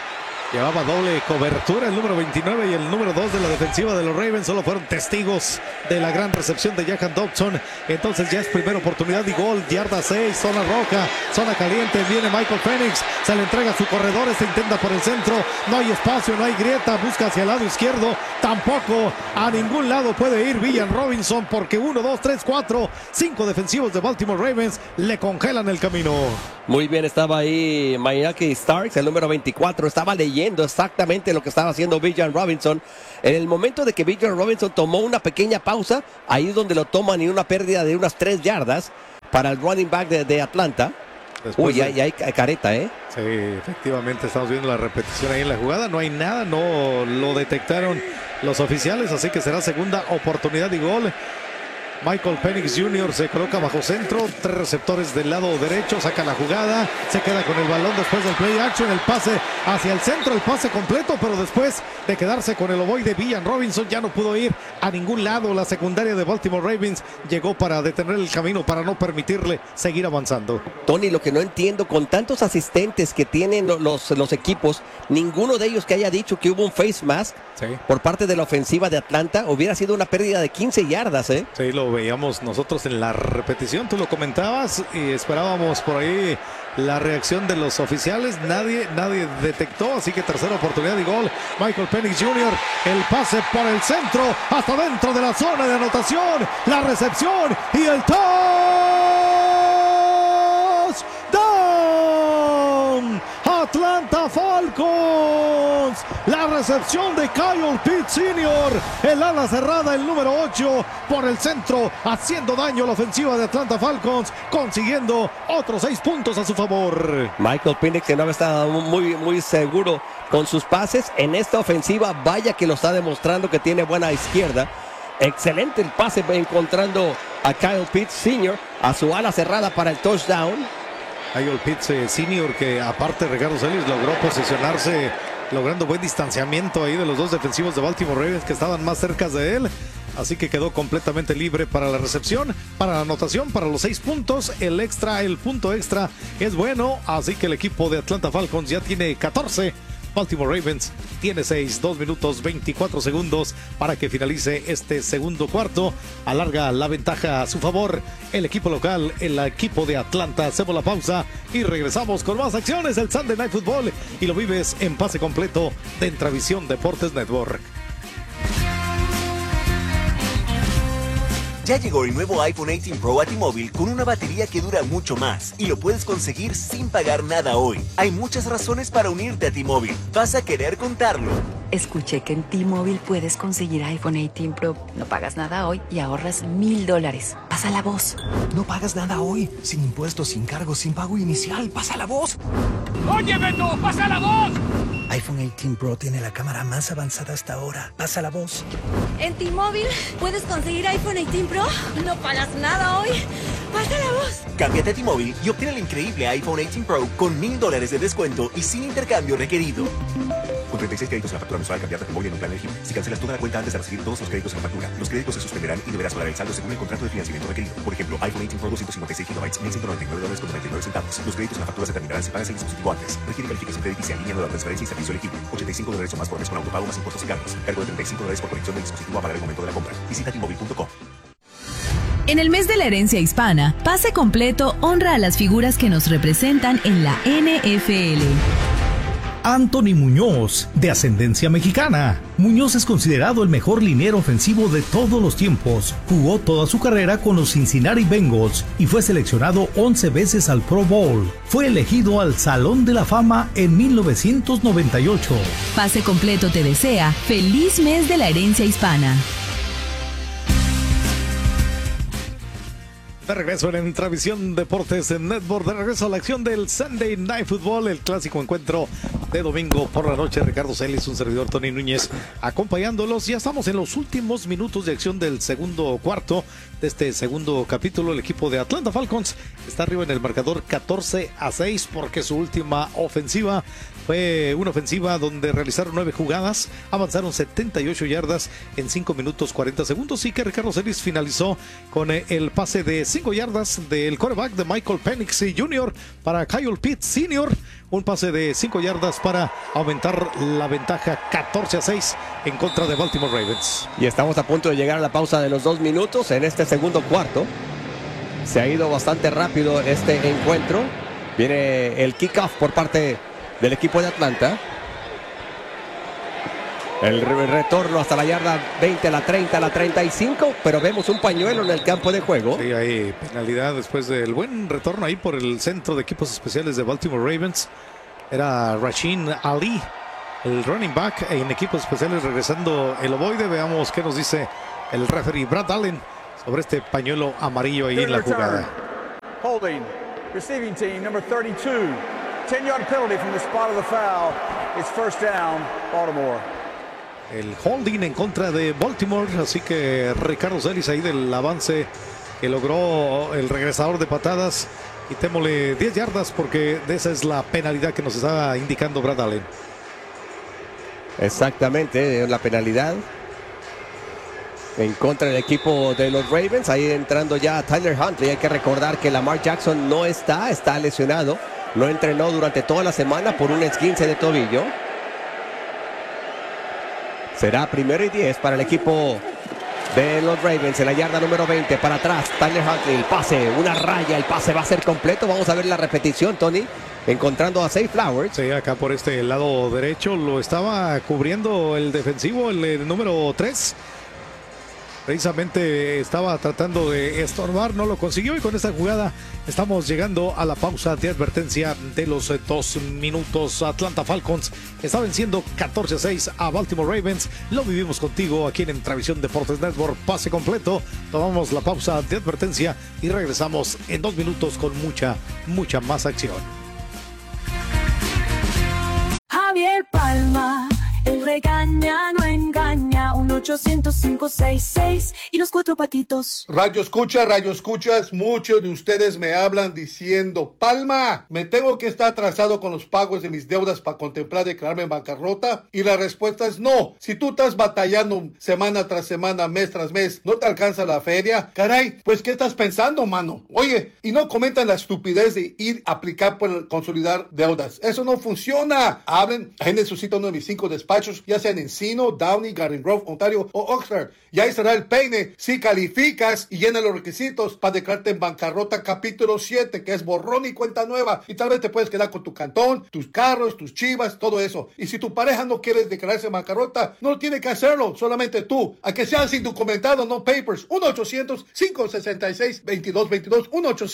Llevaba doble cobertura el número 29 y el número 2 de la defensiva de los Ravens. Solo fueron testigos de la gran recepción de Jahan Dodson. Entonces ya es primera oportunidad y gol. Yarda 6, zona roja, zona caliente. Viene Michael Penix, se le entrega a su corredor. Este intenta por el centro. No hay espacio, no hay grieta. Busca hacia el lado izquierdo. Tampoco a ningún lado puede ir Villan Robinson porque 1, 2, 3, 4, 5 defensivos de Baltimore Ravens le congelan el camino. Muy bien, estaba ahí Mayaki Starks, el número 24. Estaba leyendo exactamente lo que estaba haciendo Villan Robinson. En el momento de que Villan Robinson tomó una pequeña pausa, ahí es donde lo toman y una pérdida de unas 3 yardas para el running back de Atlanta. Después ya hay careta, ¿eh? Sí, efectivamente, estamos viendo la repetición ahí en la jugada. No hay nada, no lo detectaron los oficiales, así que será segunda oportunidad y gol. Michael Penix Jr. se coloca bajo centro, 3 receptores del lado derecho, saca la jugada, se queda con el balón después del play action, el pase hacia el centro, el pase completo, pero después de quedarse con el ovoide Villan Robinson ya no pudo ir a ningún lado. La secundaria de Baltimore Ravens llegó para detener el camino, para no permitirle seguir avanzando. Tony, lo que no entiendo, con tantos asistentes que tienen los equipos, ninguno de ellos que haya dicho que hubo un face mask por parte de la ofensiva de Atlanta, hubiera sido una pérdida de 15 yardas, ¿eh? Sí, lo veíamos nosotros en la repetición, tú lo comentabas y esperábamos por ahí la reacción de los oficiales. Nadie detectó, así que tercera oportunidad y gol. Michael Penix Jr. el pase por el centro hasta dentro de la zona de anotación, la recepción y el touchdown. Atlanta Falcons, la recepción de Kyle Pitts Sr., el ala cerrada, el número 8 por el centro, haciendo daño a la ofensiva de Atlanta Falcons, consiguiendo otros 6 puntos a su favor. Michael Penix, que no había estado muy seguro con sus pases en esta ofensiva, vaya que lo está demostrando que tiene buena izquierda. Excelente el pase encontrando a Kyle Pitts Sr. a su ala cerrada para el touchdown. Kyle Pitts Sr., que aparte Ricardo Celis logró posicionarse, logrando buen distanciamiento ahí de los 2 defensivos de Baltimore Ravens que estaban más cerca de él. Así que quedó completamente libre para la recepción, para la anotación, para los 6 puntos. El punto extra es bueno, así que el equipo de Atlanta Falcons ya tiene 14. Baltimore Ravens tiene 6, 2 minutos 24 segundos para que finalice este segundo cuarto. Alarga la ventaja a su favor el equipo local, el equipo de Atlanta. Hacemos la pausa y regresamos con más acciones del Sunday Night Football y lo vives en pase completo de Entravisión Deportes Network. Ya llegó el nuevo iPhone 18 Pro a T-Mobile con una batería que dura mucho más y lo puedes conseguir sin pagar nada hoy. Hay muchas razones para unirte a T-Mobile. Vas a querer contarlo. Escuché que en T-Mobile puedes conseguir iPhone 18 Pro. No pagas nada hoy y ahorras $1,000. Pasa la voz. No pagas nada hoy. Sin impuestos, sin cargos, sin pago inicial. Pasa la voz. ¡Oye, Beto! ¡Pasa la voz! iPhone 18 Pro tiene la cámara más avanzada hasta ahora. Pasa la voz. En T-Mobile puedes conseguir iPhone 18 Pro. No pagas nada hoy. Pasa la voz. Cámbiate a T-Mobile y obtén el increíble iPhone 18 Pro con $1,000 de descuento y sin intercambio requerido. Con 36 créditos en la factura mensual, cambiarte a T-Mobile en un plan elegible. Si cancelas toda la cuenta antes de recibir todos los créditos en la factura, los créditos se suspenderán y deberás pagar el saldo según el contrato de financiamiento requerido. Por ejemplo, iPhone 18 Pro 256 GB, $1,199.99. Los créditos en la factura se terminarán si pagas el dispositivo antes. Requiere verificación crediticia en línea, nueva transferencia y servicio elegible. $85 o más por mes con autopago más impuestos y cargos. Cargo de $35 por conexión del dispositivo a pagar el momento de la compra. Visita T-Mobile.com. En el mes de la herencia hispana, Pase Completo honra a las figuras que nos representan en la NFL. Anthony Muñoz, de ascendencia mexicana. Muñoz es considerado el mejor liniero ofensivo de todos los tiempos. Jugó toda su carrera con los Cincinnati Bengals y fue seleccionado 11 veces al Pro Bowl. Fue elegido al Salón de la Fama en 1998. Pase Completo te desea feliz mes de la herencia hispana. De regreso en Entravisión Deportes en Network, de regreso a la acción del Sunday Night Football, el clásico encuentro de domingo por la noche. Ricardo Celis, un servidor Tony Núñez, acompañándolos. Ya estamos en los últimos minutos de acción del segundo cuarto de este segundo capítulo. El equipo de Atlanta Falcons está arriba en el marcador 14-6 porque su última ofensiva Fue una ofensiva donde realizaron 9 jugadas, avanzaron 78 yardas en 5 minutos 40 segundos y que Ricardo Celis finalizó con el pase de 5 yardas del quarterback de Michael Penix Jr. para Kyle Pitts Sr., un pase de 5 yardas para aumentar la ventaja 14-6 en contra de Baltimore Ravens. Y estamos a punto de llegar a la pausa de los 2 minutos en este segundo cuarto. Se ha ido bastante rápido este encuentro. Viene el kickoff por parte del equipo de Atlanta. El retorno hasta la yarda 20, la 30, la 35, pero vemos un pañuelo en el campo de juego. Sí, hay penalidad después del buen retorno ahí por el centro de equipos especiales de Baltimore Ravens. Era Rasheen Ali, el running back en equipos especiales, regresando el ovoide. Veamos qué nos dice el referee Brad Allen sobre este pañuelo amarillo ahí en la jugada. Holding, receiving team, number 32. 10-yard penalty from the spot of the foul. It's first down, Baltimore. El holding en contra de Baltimore, así que Ricardo Celis ahí del avance que logró el regresador de patadas. Quitémosle 10 yardas porque de esa es la penalidad que nos estaba indicando Brad Allen. Exactamente, la penalidad en contra del equipo de los Ravens. Ahí entrando ya Tyler Huntley. Hay que recordar que Lamar Jackson no está lesionado. No entrenó durante toda la semana por un esguince de tobillo. Será 1º y 10 para el equipo de los Ravens en la yarda número 20. Para atrás, Tyler Huntley, el pase, una raya, el pase va a ser completo. Vamos a ver la repetición, Tony. Encontrando a Zay Flowers. Sí, acá por este lado derecho lo estaba cubriendo el defensivo, el número 3. Precisamente estaba tratando de estorbar, no lo consiguió y con esta jugada estamos llegando a la pausa de advertencia de los 2 minutos. Atlanta Falcons está venciendo 14-6 a Baltimore Ravens. Lo vivimos contigo aquí en Entravisión Deportes Network. Pase completo. Tomamos la pausa de advertencia y regresamos en 2 minutos con mucha más acción. Javier Palma, él regaña, no engaña. 1-800-566 y los 4 patitos. Radio escuchas, muchos de ustedes me hablan diciendo: Palma, me tengo que estar atrasado con los pagos de mis deudas para contemplar declararme en bancarrota. Y la respuesta es no. Si tú estás batallando semana tras semana, mes tras mes, no te alcanza la feria, caray, pues ¿qué estás pensando, mano? Oye, y no comentan la estupidez de ir a aplicar por consolidar deudas. Eso no funciona. Hablen, agenden su cita a uno de mis 5 despachos, ya sea en Encino, Downey, Garden Grove, Ontario o Oxford. Y ahí será el peine si calificas y llenas los requisitos para declararte en bancarrota capítulo 7, que es borrón y cuenta nueva. Y tal vez te puedes quedar con tu cantón, tus carros, tus chivas, todo eso. Y si tu pareja no quiere declararse en bancarrota, no tiene que hacerlo, solamente tú. A que sean sin documentado, no papers. 1-800-566-2222.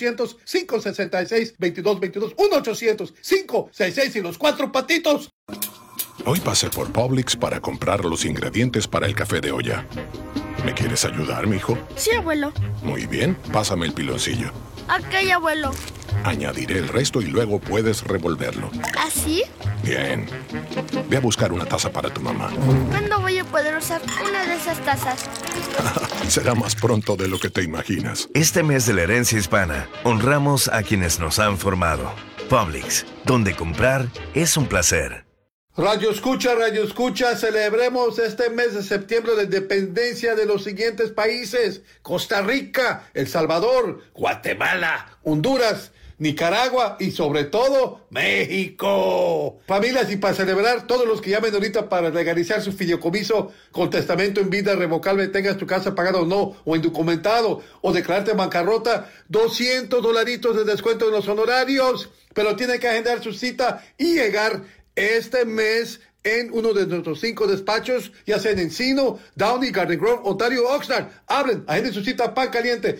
1-800-566-2222. 1-800-566 y los 4 patitos. Hoy pasé por Publix para comprar los ingredientes para el café de olla. ¿Me quieres ayudar, mijo? Sí, abuelo. Muy bien, pásame el piloncillo. Ok, abuelo. Añadiré el resto y luego puedes revolverlo. ¿Así? Bien. Ve a buscar una taza para tu mamá. ¿Cuándo voy a poder usar una de esas tazas? Será más pronto de lo que te imaginas. Este mes de la herencia hispana, honramos a quienes nos han formado. Publix, donde comprar es un placer. Radio escucha, celebremos este mes de septiembre la independencia de los siguientes países: Costa Rica, El Salvador, Guatemala, Honduras, Nicaragua y sobre todo México. Familias, y para celebrar, todos los que llamen ahorita para legalizar su fideicomiso con testamento en vida revocable, tengas tu casa pagada o no, o indocumentado, o declararte en bancarrota, $200 de descuento en los honorarios, pero tiene que agendar su cita y llegar este mes en uno de nuestros 5 despachos, ya sea en Encino, Downey, Garden Grove, Ontario, Oxnard. Hablen, agenden su cita pan caliente.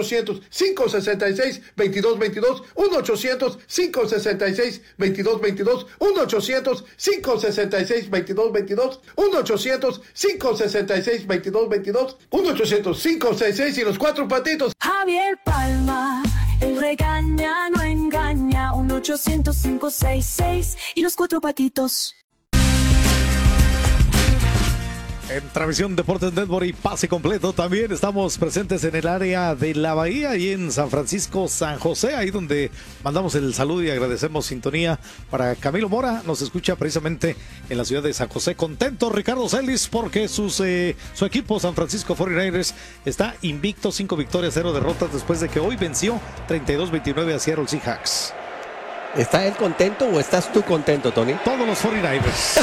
1-800-566-2222. 1-800-566-2222. 1-800-566-2222. 1-800-566-2222. 1-800-566 y los 4 patitos. Javier Palma, él regaña, no engaña. 1-800-566 y los 4 patitos. En Transmisión Deportes Network y pase completo también estamos presentes en el área de la Bahía y en San Francisco, San José, ahí donde mandamos el saludo y agradecemos sintonía para Camilo Mora, nos escucha precisamente en la ciudad de San José. Contento Ricardo Celis porque su equipo San Francisco 49ers está invicto, 5 victorias, 0 derrotas después de que hoy venció 32-29 a Seattle Seahawks. ¿Está él contento o estás tú contento, Tony? Todos los 49ers.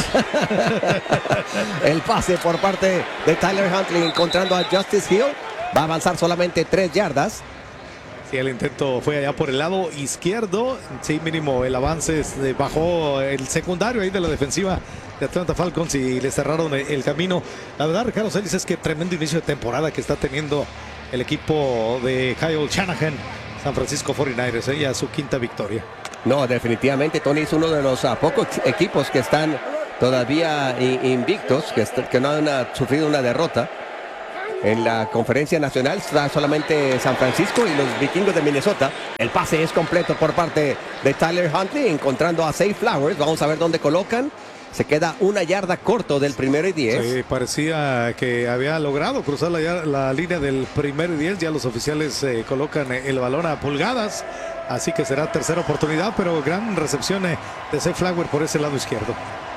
El pase por parte de Tyler Huntley encontrando a Justice Hill. Va a avanzar solamente 3 yardas. Sí, el intento fue allá por el lado izquierdo. Sí, mínimo el avance bajó el secundario ahí de la defensiva de Atlanta Falcons y le cerraron el camino. La verdad, Ricardo Celis, es que tremendo inicio de temporada que está teniendo el equipo de Kyle Shanahan. San Francisco 49ers, ya su 5ª victoria. No, definitivamente Tony es uno de los pocos equipos que están todavía invictos, que no han sufrido una derrota. En la conferencia nacional está solamente San Francisco y los vikingos de Minnesota. El pase es completo por parte de Tyler Huntley, encontrando a Zay Flowers. Vamos a ver dónde colocan. Se queda 1 yarda corto del 1º y 10. Sí, parecía que había logrado cruzar la línea del 1º y 10. Ya los oficiales colocan el balón a pulgadas. Así que será tercera oportunidad, pero gran recepción de Zay Flowers por ese lado izquierdo.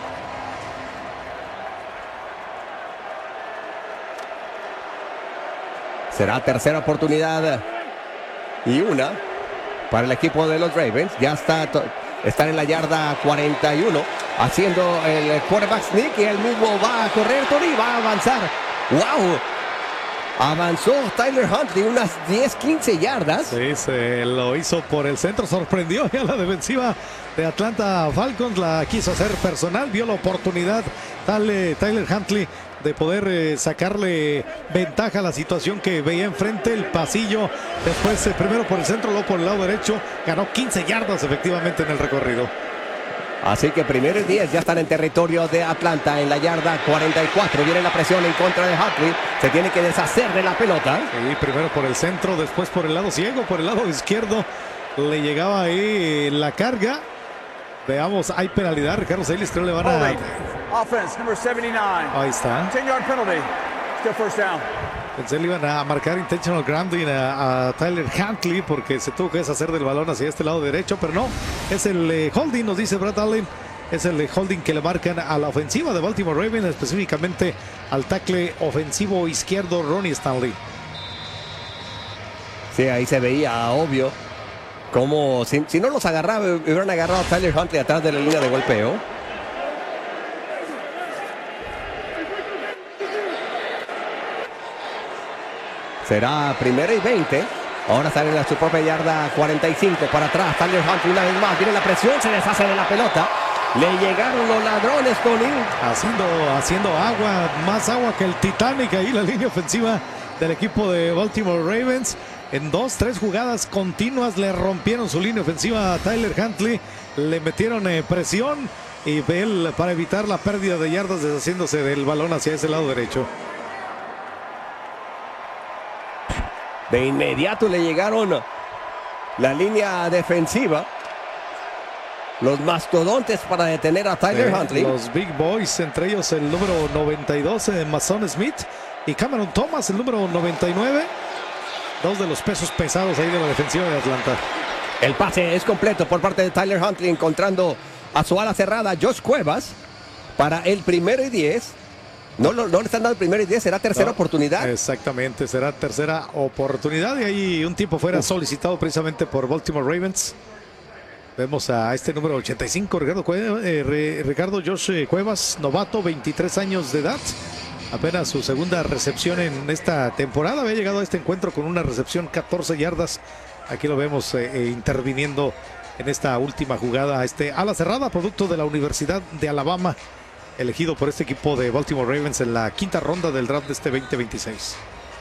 Será tercera oportunidad y 1 para el equipo de los Ravens. Ya están en la yarda 41 haciendo el quarterback sneak y el mismo va a correr, Tony, va a avanzar. ¡Wow! Avanzó Tyler Huntley unas 10-15 yardas. Sí, se lo hizo por el centro, sorprendió a la defensiva de Atlanta Falcons, la quiso hacer personal, vio la oportunidad Tyler Huntley de poder sacarle ventaja a la situación que veía enfrente, el pasillo, después primero por el centro, luego por el lado derecho, ganó 15 yardas efectivamente en el recorrido. Así que 1º y 10 ya están en territorio de Atlanta en la yarda 44. Viene la presión en contra de Huntley. Se tiene que deshacer de la pelota. Sí, primero por el centro, después por el lado ciego, por el lado izquierdo. Le llegaba ahí la carga. Veamos, hay penalidad. Ricardo Celis, creo le van a... Offense, number 79. Ahí está. 10-yard penalty. Still first down. Pensé le iban a marcar intentional grounding a Tyler Huntley porque se tuvo que deshacer del balón hacia este lado derecho, pero no, es el holding, nos dice Brad Allen, es el holding que le marcan a la ofensiva de Baltimore Ravens, específicamente al tackle ofensivo izquierdo Ronnie Stanley. Sí, ahí se veía obvio como si no los agarraba, hubieran agarrado a Tyler Huntley atrás de la línea de golpeo. Será 1º y 20. Ahora salen a su propia yarda 45 para atrás. Tyler Huntley una vez más. Viene la presión, se deshace de la pelota. Le llegaron los ladrones, Tony. Haciendo agua, más agua que el Titanic ahí la línea ofensiva del equipo de Baltimore Ravens. En 2-3 jugadas continuas le rompieron su línea ofensiva a Tyler Huntley. Le metieron presión y él, para evitar la pérdida de yardas, deshaciéndose del balón hacia ese lado derecho. De inmediato le llegaron la línea defensiva. Los mastodontes para detener a Tyler Huntley. Los Big Boys, entre ellos el número 92, Mason Smith, y Cameron Thomas, el número 99. 2 de los pesos pesados ahí de la defensiva de Atlanta. El pase es completo por parte de Tyler Huntley, encontrando a su ala cerrada, Josh Cuevas, para el 1º y 10. No le están dando el 1º y 10, será tercera oportunidad. Exactamente, será tercera oportunidad y ahí un tiempo fuera solicitado precisamente por Baltimore Ravens. Vemos a este número 85, Ricardo Josh Cuevas, novato, 23 años de edad. Apenas su segunda recepción en esta temporada. Había llegado a este encuentro con una recepción 14 yardas. Aquí lo vemos interviniendo en esta última jugada. Ala cerrada, producto de la Universidad de Alabama, elegido por este equipo de Baltimore Ravens en la 5ª ronda del draft de este 2026.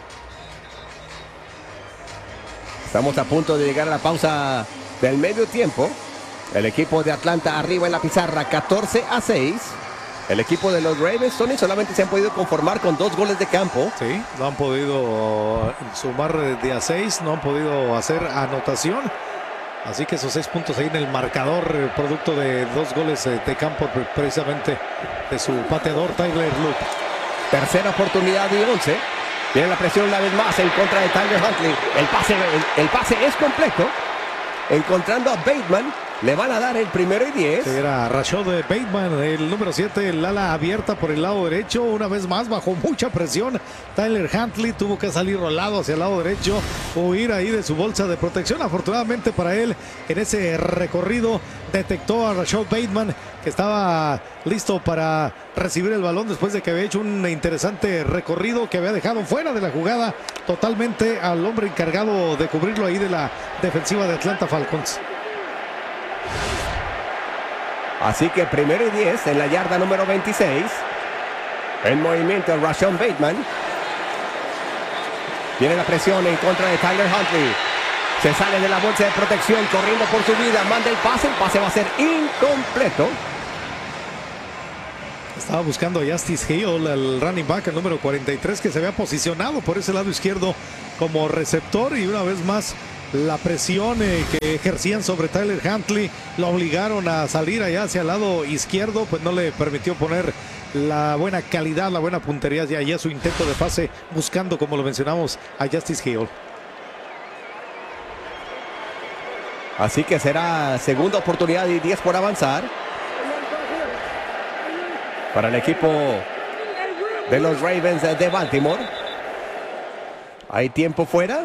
Estamos a punto de llegar a la pausa del medio tiempo. El equipo de Atlanta arriba en la pizarra, 14-6. El equipo de los Ravens, Tony, solamente se han podido conformar con 2 goles de campo. Sí, no han podido sumar de a 6, no han podido hacer anotación. Así que esos 6 puntos ahí en el marcador, producto de 2 goles de campo, precisamente de su pateador Tyler Luke. Tercera oportunidad y 11. Tiene la presión una vez más en contra de Tyler Huntley. El pase es completo. Encontrando a Bateman. Le van a dar el 1st y 10. Era Rashad Bateman, el número 7, el ala abierta por el lado derecho. Una vez más, bajo mucha presión, Tyler Huntley tuvo que salir rolado hacia el lado derecho, huir ahí de su bolsa de protección. Afortunadamente para él, en ese recorrido, detectó a Rashad Bateman, que estaba listo para recibir el balón después de que había hecho un interesante recorrido que había dejado fuera de la jugada totalmente al hombre encargado de cubrirlo ahí de la defensiva de Atlanta Falcons. Así que 1st y 10 en la yarda número 26. En movimiento Rashad Bateman. Tiene la presión en contra de Tyler Huntley. Se sale de la bolsa de protección, corriendo por su vida. Manda el pase va a ser incompleto. Estaba buscando a Justice Hill, el running back, el número 43, que se había posicionado por ese lado izquierdo como receptor, y una vez más la presión que ejercían sobre Tyler Huntley lo obligaron a salir allá hacia el lado izquierdo, pues no le permitió poner la buena calidad, la buena puntería y allá su intento de pase buscando, como lo mencionamos, a Justice Hill. Así que será segunda oportunidad y 10 por avanzar para el equipo de los Ravens de Baltimore. Hay tiempo fuera.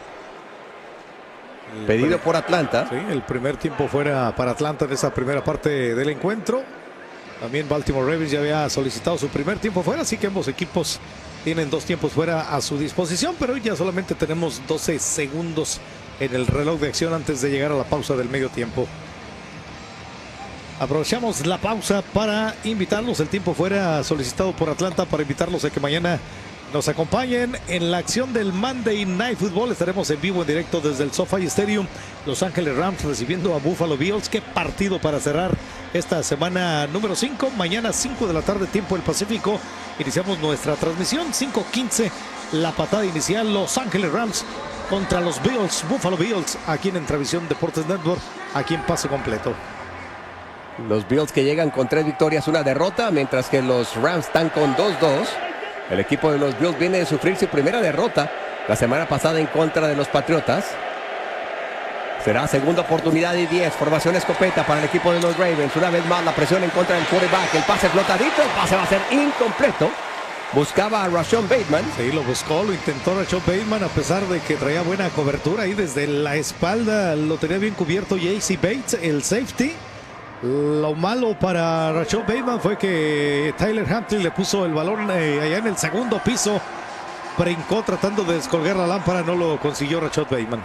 Pedido por Atlanta. Sí, el primer tiempo fuera para Atlanta en esa primera parte del encuentro. También Baltimore Ravens ya había solicitado su primer tiempo fuera, así que ambos equipos tienen 2 tiempos fuera a su disposición, pero hoy ya solamente tenemos 12 segundos en el reloj de acción antes de llegar a la pausa del medio tiempo. Aprovechamos la pausa para invitarlos, el tiempo fuera solicitado por Atlanta, para invitarlos a que mañana nos acompañen en la acción del Monday Night Football. Estaremos en vivo, en directo desde el SoFi Stadium. Los Ángeles Rams recibiendo a Buffalo Bills. Qué partido para cerrar esta semana número 5. Mañana 5 de la tarde, tiempo del Pacífico. Iniciamos nuestra transmisión. 5:15 la patada inicial. Los Ángeles Rams contra los Bills, Buffalo Bills, aquí en Entravisión Deportes Network, aquí en pase completo. Los Bills que llegan con 3 victorias, 1 derrota, mientras que los Rams están con 2-2. El equipo de los Bills viene de sufrir su primera derrota la semana pasada en contra de los Patriotas. Será segunda oportunidad y 10. Formación escopeta para el equipo de los Ravens. Una vez más la presión en contra del quarterback. El pase flotadito. El pase va a ser incompleto. Buscaba a Rashad Bateman. Sí, lo buscó, lo intentó Rashad Bateman, a pesar de que traía buena cobertura ahí desde la espalda. Lo tenía bien cubierto J.C. Bates, el safety. Lo malo para Rashad Bateman fue que Tyler Huntley le puso el balón allá en el segundo piso. Brincó tratando de descolgar la lámpara, no lo consiguió Rashad Bateman.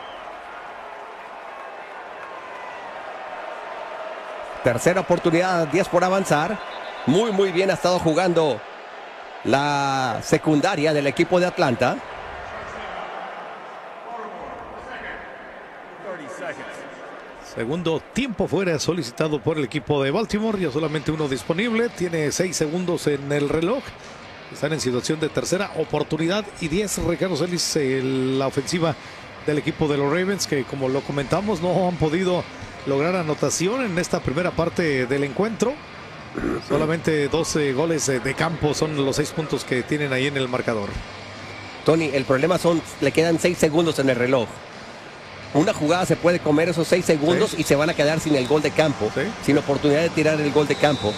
Tercera oportunidad, 10 por avanzar. Muy bien ha estado jugando la secundaria del equipo de Atlanta. Segundo tiempo fuera solicitado por el equipo de Baltimore. Ya solamente uno disponible. Tiene 6 segundos en el reloj. Están en situación de tercera oportunidad y 10. Ricardo Celis, la ofensiva del equipo de los Ravens, que como lo comentamos, no han podido lograr anotación en esta primera parte del encuentro. Solamente 12 goles de campo son los 6 puntos que tienen ahí en el marcador. Tony, el problema le quedan 6 segundos en el reloj. Una jugada se puede comer esos 6 segundos y se van a quedar sin el gol de campo, sin oportunidad de tirar el gol de campo.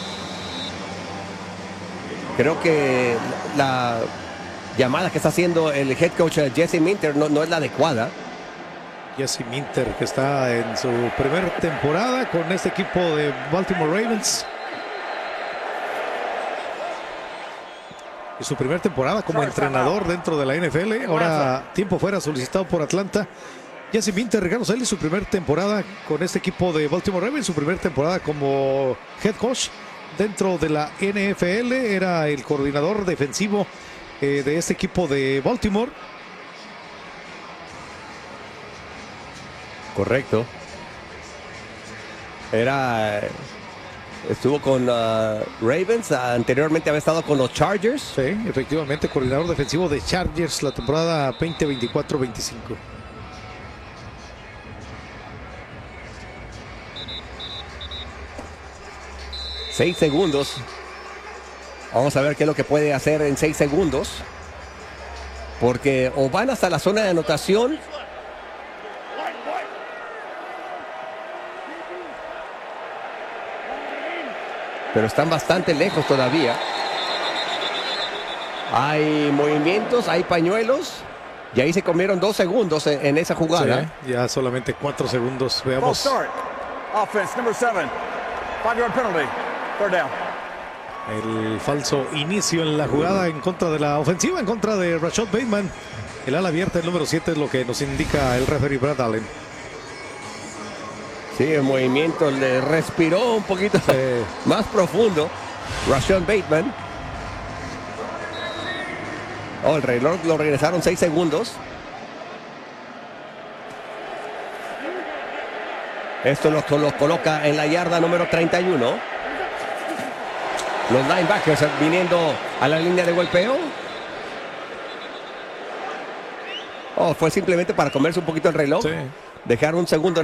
Creo que la llamada que está haciendo el head coach Jesse Minter no es la adecuada. Jesse Minter, que está en su primera temporada con este equipo de Baltimore Ravens. Y su primera temporada como entrenador dentro de la NFL. Ahora tiempo fuera solicitado por Atlanta. Jesse Minter, Ricardo Celis, su primera temporada con este equipo de Baltimore Ravens, su primera temporada como head coach dentro de la NFL. Era el coordinador defensivo de este equipo de Baltimore. Correcto. Estuvo con Ravens, anteriormente había estado con los Chargers. Sí, efectivamente, coordinador defensivo de Chargers la temporada 2024-25. Seis segundos Vamos a ver qué es lo que puede hacer en 6 segundos. Porque o van hasta la zona de anotación. Pero están bastante lejos todavía. Hay movimientos, hay pañuelos. Y ahí se comieron 2 segundos en esa jugada. Sí, ya solamente 4 segundos. False Veamos. start. Offense, number 7. 5-yard penalty. Third down. El falso inicio en la jugada en contra de la ofensiva, en contra de Rashad Bateman. El ala abierta, el número 7, es lo que nos indica el referee Brad Allen. Sí, el movimiento le respiró un poquito más profundo. Rashad Bateman. Oh, el reloj lo regresaron 6 segundos. Esto los coloca en la yarda número 31. Los linebackers viniendo a la línea de golpeo. Oh, fue simplemente para comerse un poquito el reloj. Sí. Dejar un segundo